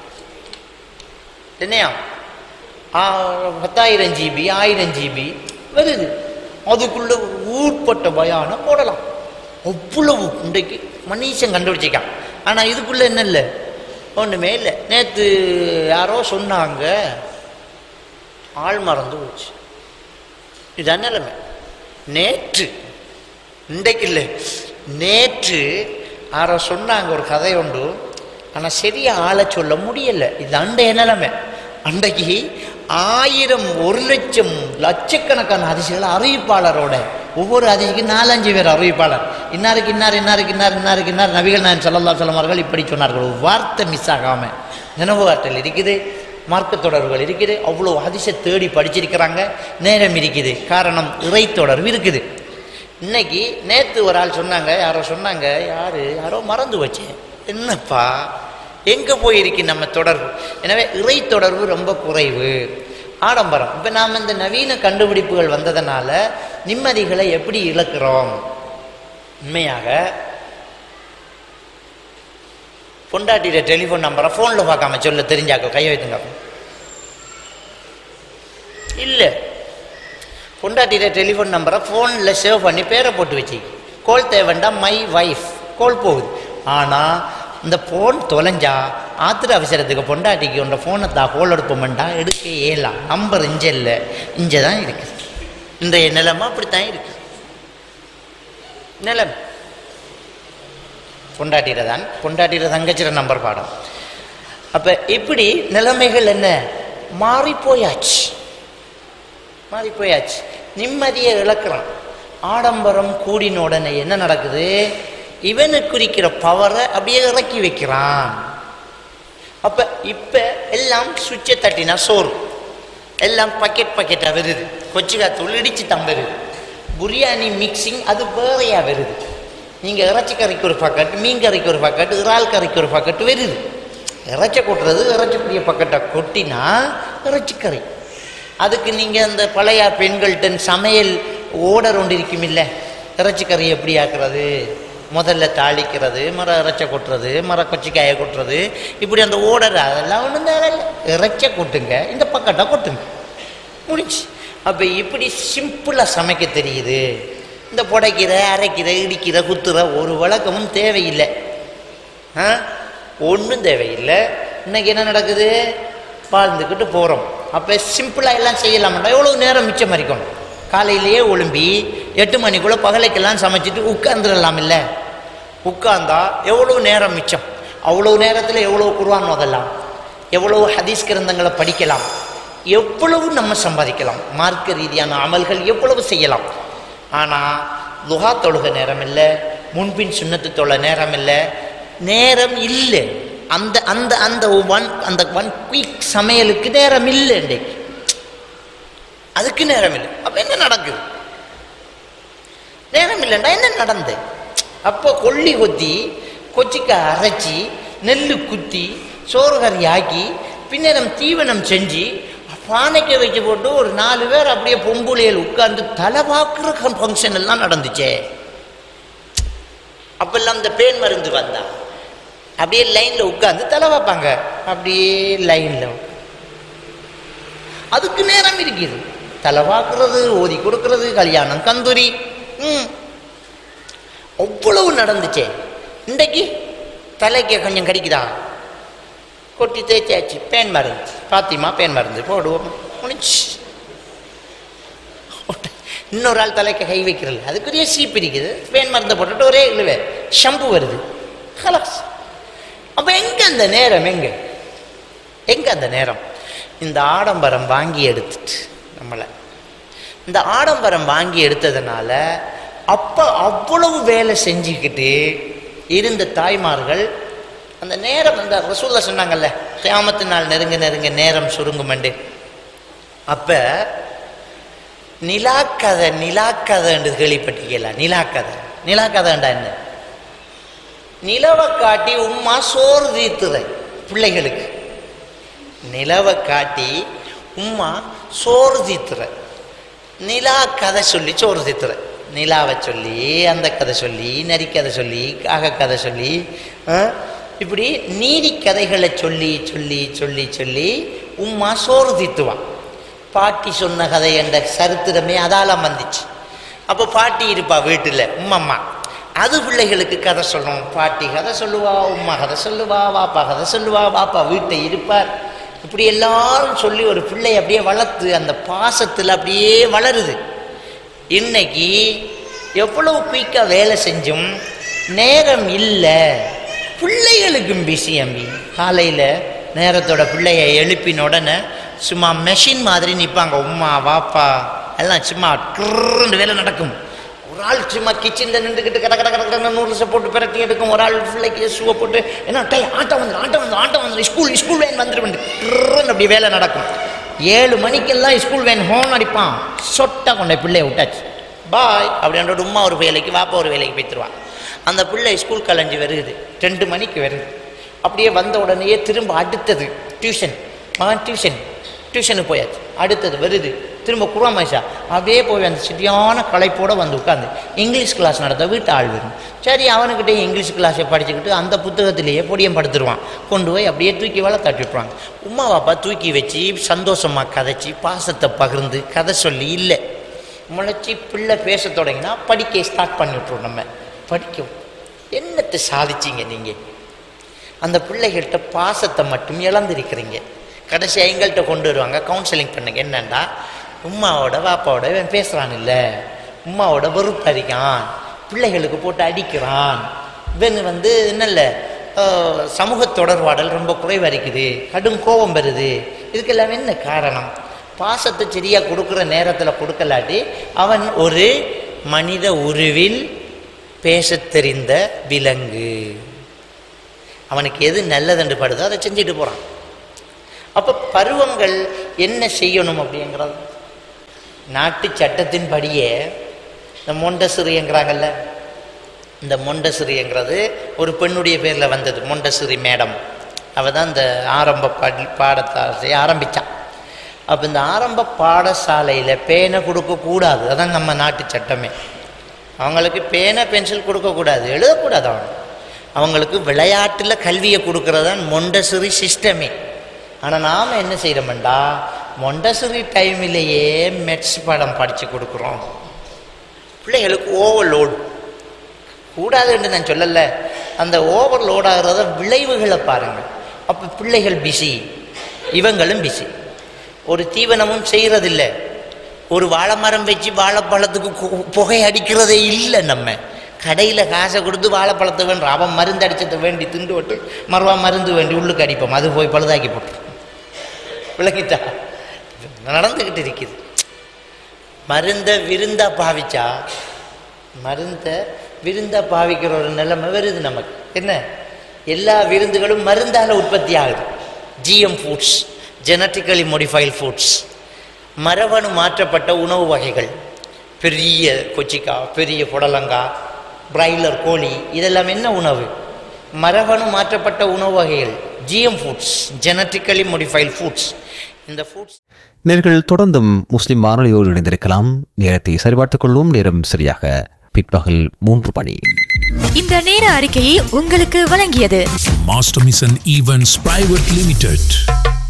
என்னையா பத்தாயிரம் ஜிபி ஆயிரம் ஜிபி வருது. அதுக்குள்ளே ஊர்பட்ட பயானம் போடலாம். அவ்வளவு இன்றைக்கு மனுஷன் கண்டுபிடிச்சிக்கான். ஆனால் இதுக்குள்ளே என்ன இல்லை, ஒன்றுமே இல்லை. நேற்று யாரோ சொன்னாங்க, ஆள் மறந்து போச்சு. இதுதான் நிலைமை. நேற்று, இன்றைக்கு இல்லை, நேற்று யாரோ சொன்னாங்க ஒரு கதை உண்டு. ஆனால் சரியாக ஆளை சொல்ல முடியலை. இது அண்டைய நிலைமை. அன்றைக்கு ஆயிரம் ஒரு லட்சம் லட்சக்கணக்கான ஹதீஸுகள் அறிவிப்பாளரோட, ஒவ்வொரு ஹதீஸுக்கு நாலஞ்சு பேர் அறிவிப்பாளர். இன்னாருக்கு இன்னார் இன்னாருக்கு இன்னார் இன்னாருக்கு இன்னார் நபிகள் நாயகம் ஸல்லல்லாஹு அலைஹி வஸல்லம் அவர்கள் இப்படி சொன்னார்கள். ஒரு வார்த்தை மிஸ் ஆகாமல் நினைவு ஆற்றல் இருக்குது, மார்க்க தொடர்புகள் இருக்குது. அவ்வளோ ஹதீஸை தேடி படிச்சிருக்கிறாங்க. நேரம் இருக்குது, காரணம் இறை தொடர்பு இருக்குது. இன்னைக்கு நேற்று ஒரு ஆள் சொன்னாங்க, யாரோ சொன்னாங்க, யார் யாரோ மறந்து வச்சேன், என்னப்பா எங்கே போயிருக்கு நம்ம தொடர்பு. எனவே இறை தொடர்பு ரொம்ப குறைவு, ஆடம்பரம். இப்போ நாம் இந்த நவீன கண்டுபிடிப்புகள் வந்ததுனால நிம்மதிகளை எப்படி இழக்கிறோம். உண்மையாக பொண்டாட்டியில டெலிஃபோன் நம்பரை ஃபோனில் பார்க்காம சொல்ல தெரிஞ்சாக்க கையை வைத்துங்க. இல்லை, பொண்டாட்டியில டெலிஃபோன் நம்பரை ஃபோனில் சேவ் பண்ணி பேரை போட்டு வச்சு கோல் தேவைண்டா மை வைஃப் கோல் போகுது. ஆனால் இந்த ஃபோன் தொலைஞ்சா ஆத்திர அவசரத்துக்கு பொண்டாட்டிக்கு உண்ட ஃபோனை தான் கோல் எடுப்போம்டா எடுக்க ஏலாம். நம்பர் இங்கே இல்லை, இங்கே தான் இருக்குது. இன்றைய நிலைமை அப்படித்தான் இருக்குது. நிலைமை பொண்டாட்டியில தான், பொண்டாட்டியில தங்கச்சிற நம்பர் பாடம். அப்போ இப்படி நிலைமைகள் என்ன மாறி போயாச்சு, மாறி போயாச்சு. நிம்மதியை இழக்கிறான். ஆடம்பரம் கூடின உடனே என்ன நடக்குது? இவனுக்கு குறிக்கிற பவரை அப்படியே இறக்கி வைக்கிறான். அப்ப இப்ப எல்லாம் சுவிட்சை தட்டினா சோறு எல்லாம் பக்கெட் பக்கெட்டா வருது. கொச்சிக்காத்தூள் இடிச்சு தான் வருது. பிரியாணி மிக்சிங் அது வேறையா வருது. நீங்க இறைச்சி கறிக்கு ஒரு பக்கெட், மீன் கறிக்கு ஒரு பக்கெட், இறால் கறிக்கு ஒரு பக்கெட் வருது. இறைச்சி கொட்டுறது இறைச்சிக்குரிய பக்கெட்டை கொட்டினா இறைச்சிக்கறி. அதுக்கு நீங்க அந்த பழைய பெண்கள்கிட்ட சமையல் ஓடர் ஒன்று இருக்கும் இல்லை, இறைச்சிக்கறி எப்படி ஆக்குறது, முதல்ல தாளிக்கிறது, மர இறைச்சை கொட்டுறது, மர கொச்சிக்காயை கொட்டுறது, இப்படி அந்த ஓடர் அதெல்லாம் ஒன்றும் தேவையில்லை. இறைச்சை கொட்டுங்க, இந்த பக்கெட்டை கொட்டுங்க, முடிச்சு. அப்போ இப்படி சிம்பிளாக சமைக்க தெரியுது. இந்த புடைக்கிற அரைக்கிற இடிக்கிற குத்துற ஒரு வழக்கமும் தேவையில்லை. ஆ ஒன்றும் தேவையில்லை. இன்னைக்கு என்ன நடக்குது? வாழ்ந்துக்கிட்டு போகிறோம். அப்போ சிம்பிளாக எல்லாம் செய்யலாம்டா. எவ்வளோ நேரம் மிச்சம் மறிக்கணும்? காலையிலேயே ஒழும்பி எட்டு மணிக்குள்ளே பகலைக்கெல்லாம் சமைச்சிட்டு உட்கார்ந்துடலாம். இல்லை உட்கார்ந்தா எவ்வளோ நேரம் மிச்சம்? அவ்வளோ நேரத்தில் எவ்வளோ குர்ஆன் ஓதலாம், எவ்வளோ ஹதீஸ் கிரந்தங்களை படிக்கலாம், எவ்வளவு நம்ம சம்பாதிக்கலாம், மார்க்க ரீதியான அமல்கள் எவ்வளவு செய்யலாம். ஆனால் துஹா தொழுக நேரம் இல்லை, முன்பின் சுன்னத்து தொழ நேரம் இல்லை, நேரம் இல்லை. அந்த அந்த அந்த ஒன் அந்த ஒன் குயிக் சமையலுக்கு நேரம் இல்லை. இன்றைக்கு அதுக்கு நேரம் இல்லை. அப்போ என்ன நடக்குது? நேரம் இல்லைண்டா என்ன நடந்து? அப்போ கொல்லி கொத்தி கொச்சிக்காய் அரைச்சி நெல் குத்தி சோறு கறி ஆக்கி பின்னரம் தீவனம் செஞ்சு பானைக்கு வச்சு போட்டு ஒரு நாலு பேர் அப்படியே பொம்புளையில் உட்கார்ந்து தலை பார்க்குற ஃபங்க்ஷன் எல்லாம் நடந்துச்சே. அப்பெல்லாம் இந்த பேன் மருந்து வந்தா அப்படியே லைனில் உட்கார்ந்து தலை வைப்பாங்க. அப்படியே லைனில் அதுக்கு நேரம் இருக்குது. தலை பார்க்கறது, ஓதி கொடுக்கறது, கல்யாணம் கந்தூரி, ம் அவ்வளவு நடந்துச்சே. இன்றைக்கு தலைக்கு கொஞ்சம் கடிக்குதா, கொட்டி தேய்ச்சாச்சு, பேன் மருந்து, பாத்திமா பேன் மருந்து போடுவோம், முடிச்சு. இன்னொரு ஆள் தலைக்கு கை வைக்கிறது, அதுக்குரிய சீப் இருக்குது, பேன் மருந்தை போட்டுட்டு ஒரே இல்லவே ஷம்பு வருது, ஹலாஸ். அப்போ எங்க அந்த நேரம்? எங்க எங்க அந்த நேரம்? இந்த ஆடம்பரம் வாங்கி எடுத்துட்டு நம்மளை இந்த ஆடம்பரம் வாங்கி எடுத்ததுனால அப்போ அவ்வளவு வேலை செஞ்சுக்கிட்டு இருந்த தாய்மார்கள் அந்த நேரம், அந்த ரசூலுல்லாஹ் சொன்னாங்கல்ல, கியாமத்து நாள் நெருங்க நெருங்க நேரம் சுருங்குமண்டு. அப்ப நிலாக்கதை நிலாக்கதை என்று கேள்விப்பட்டிருக்கீங்களா? நிலாக்கதை நிலாக்கதைண்டா என்ன? நிலவை காட்டி உம்மா சோறு தீர்த்துற பிள்ளைகளுக்கு. நிலவை காட்டி உம்மா சோறு தீர்த்துற, நிலா கதை சொல்லி சோறு தீர்த்துற. நிலாவை சொல்லி அந்த கதை சொல்லி நரிக்கதை சொல்லி காக கதை சொல்லி இப்படி நீதி கதைகளை சொல்லி சொல்லி சொல்லி சொல்லி உம்மா சோறு தீர்த்துவான். பாட்டி சொன்ன கதை என்ற சரித்திரமே அதாலாம் வந்துச்சு. அப்போ பாட்டி இருப்பா வீட்டில், உம்மம்மா, அது பிள்ளைகளுக்கு கதை சொல்லணும். பாட்டி கதை சொல்லுவா, உம்மா கதை சொல்லுவா, வாப்பா கதை சொல்லுவா, வாப்பா வீட்டை இருப்பார். இப்படி எல்லாரும் சொல்லி ஒரு பிள்ளை அப்படியே வளர்த்து அந்த பாசத்தில் அப்படியே வளருது. இன்னைக்கு எவ்வளவு குயிக்காக வேலை செஞ்சும் நேரம் இல்லை. பிள்ளைகளுக்கும் பிஸி அம்பி. காலையில் நேரத்தோட பிள்ளைய எழுப்பின உடனே சும்மா மெஷின் மாதிரி நிற்பாங்க. உம்மா வாப்பா எல்லாம் சும்மா ட்ருன்னு வேலை நடக்கும். ஒரு ஆள் சும்மா கிச்சனில் நின்றுக்கிட்டு கட கட கடை நூறுசை போட்டு பிரட்டி எடுக்கும். ஒரு ஆள் பிள்ளைக்கு ஷூவை போட்டு என்ன டை ஆட்டம் வந்து ஆட்டம் வந்து ஆட்டம் வந்து ஸ்கூல் ஸ்கூல் வேன் வந்துட்டு ட்ருன்னு அப்படி வேலை நடக்கும். ஏழு மணிக்கெல்லாம் ஸ்கூல் வேன் ஹோன் அடிப்பான். சொட்டா கொண்ட பிள்ளைய விட்டாச்சு, பாய் அப்படின்ற உம்மா ஒரு வேலைக்கு வாப்பா ஒரு வேலைக்கு போய்த்துருவான். அந்த பிள்ளை ஸ்கூல் கலைஞ்சி வருது, ரெண்டு மணிக்கு வருது. அப்படியே வந்த உடனேயே திரும்ப அடுத்தது டியூஷன், மகன் டியூஷன் டியூஷனுக்கு போயாச்சு. அடுத்தது வருது திரும்ப குராமைஷா, அப்படியே போய் அந்த சரியான களைப்போடு வந்து உட்காந்து இங்கிலீஷ் கிளாஸ் நடத்த வீட்டு ஆள் வரும். சரி, அவனுக்கிட்டே இங்கிலீஷ் கிளாஸை படிச்சுக்கிட்டு அந்த புத்தகத்திலேயே பொடியம் படுத்துருவான். கொண்டு போய் அப்படியே தூக்கி வேலை தட்டிவிட்ருவாங்க. உம்மா வாப்பா தூக்கி வச்சு சந்தோஷமாக கதைச்சி பாசத்தை பகிர்ந்து கதை சொல்லி இல்லை முளைச்சி பிள்ளை பேச தொடங்கினா படிக்க ஸ்டார்ட் பண்ணி விட்ருவோம். நம்ம படிக்க என்னத்தை சாதிச்சிங்க நீங்கள்? அந்த பிள்ளைகள்கிட்ட பாசத்தை மட்டும் இழந்திருக்கிறீங்க. கடைசி எங்கள்கிட்ட கொண்டு வருவாங்க, கவுன்சிலிங் பண்ணுங்க. என்னண்டா, உம்மாவோட வாப்பாவோட இவன் பேசுகிறான் இல்லை, உம்மாவோட வெறுப்பறிக்கான், பிள்ளைகளுக்கு போட்டு அடிக்கிறான், இவன் வந்து என்னல்ல சமூக தொடர்பாடல் ரொம்ப குறைவாக இருக்குது, கடும் கோபம் வருது. இதுக்கெல்லாம் என்ன காரணம்? பாசத்தை சரியாக கொடுக்குற நேரத்தில் கொடுக்கலாட்டி அவன் ஒரு மனித உருவில் பேசத் தெரிந்த விலங்கு. அவனுக்கு எது நல்லதென்று படுதோ அதை செஞ்சுட்டு போகிறான். அப்போ பருவங்கள் என்ன செய்யணும் அப்படிங்கிறது நாட்டு சட்டத்தின்படியே இந்த மொண்டசிறிங்கிறாங்கல்ல, இந்த மொண்டசிறிங்கிறது ஒரு பெண்ணுடைய பேரில் வந்தது. மொண்டசிறி மேடம் அவள் தான் இந்த ஆரம்ப படி பாடசாலையை ஆரம்பித்தான். அப்போ இந்த ஆரம்ப பாடசாலையில் பேனை கொடுக்கக்கூடாது, அதான் நம்ம நாட்டு சட்டமே. அவங்களுக்கு பேனை பென்சில் கொடுக்கக்கூடாது, எழுதக்கூடாது. அவன் அவங்களுக்கு விளையாட்டில் கல்வியை கொடுக்கறதான் மொண்டசிறி சிஸ்டமே. ஆனால் நாம் என்ன செய்கிறோம்டா, மொண்டசிறி டைமிலேயே மெட்ஸ் பாடம் படித்து கொடுக்குறோம். பிள்ளைகளுக்கு ஓவர்லோடு கூடாதுன்னு நான் சொல்லலை, அந்த ஓவர்லோட் ஆகிறத விளைவுகளை பாருங்கள். அப்போ பிள்ளைகள் பிஸி, இவங்களும் பிஸி. ஒரு தீவனமும் செய்கிறதில்ல. ஒரு வாழை மரம் வச்சு வாழைப்பழத்துக்கு புகை அடிக்கிறதே இல்லை. நம்ம கடையில் காசை கொடுத்து வாழைப்பழத்தை வேணும், அவன் மருந்து அடிச்சதை வேண்டி திண்டு விட்டு மறுவா மருந்து வேண்டி உள்ளுக்கு அடிப்போம், அது போய் பழுதாக்கி போட்டு விளக்கிட்டா நடந்துக்கிட்டு இருக்குது. மருந்தை விருந்தா பாவிச்சா மருந்தை விருந்தா பாவிக்கிற ஒரு நிலைமை வருது நமக்கு. என்ன, எல்லா விருந்துகளும் மருந்தால் உற்பத்தி ஆகுது. GM foods, genetically modified foods, மரபணு மாற்றப்பட்ட உணவு வகைகள், பெரிய கொச்சிக்காய், பெரிய புடலங்காய், பிராய்லர் கோழி, இதெல்லாம் என்ன உணவு? மரபணு மாற்றப்பட்ட உணவு வகைகள், GM foods, genetically modified foods. இந்த ஃபுட்ஸ் நேர்கள் தொடர்ந்தும் முஸ்லிம் வானொலியோடு இணைந்திருக்கலாம். நேரத்தை சரிபார்த்துக் கொள்வோம். நேரம் சரியாக பிற்பகல் மூன்று மணி. இந்த நேர அறிக்கையை உங்களுக்கு வழங்கியது Master Mission Events Private Limited.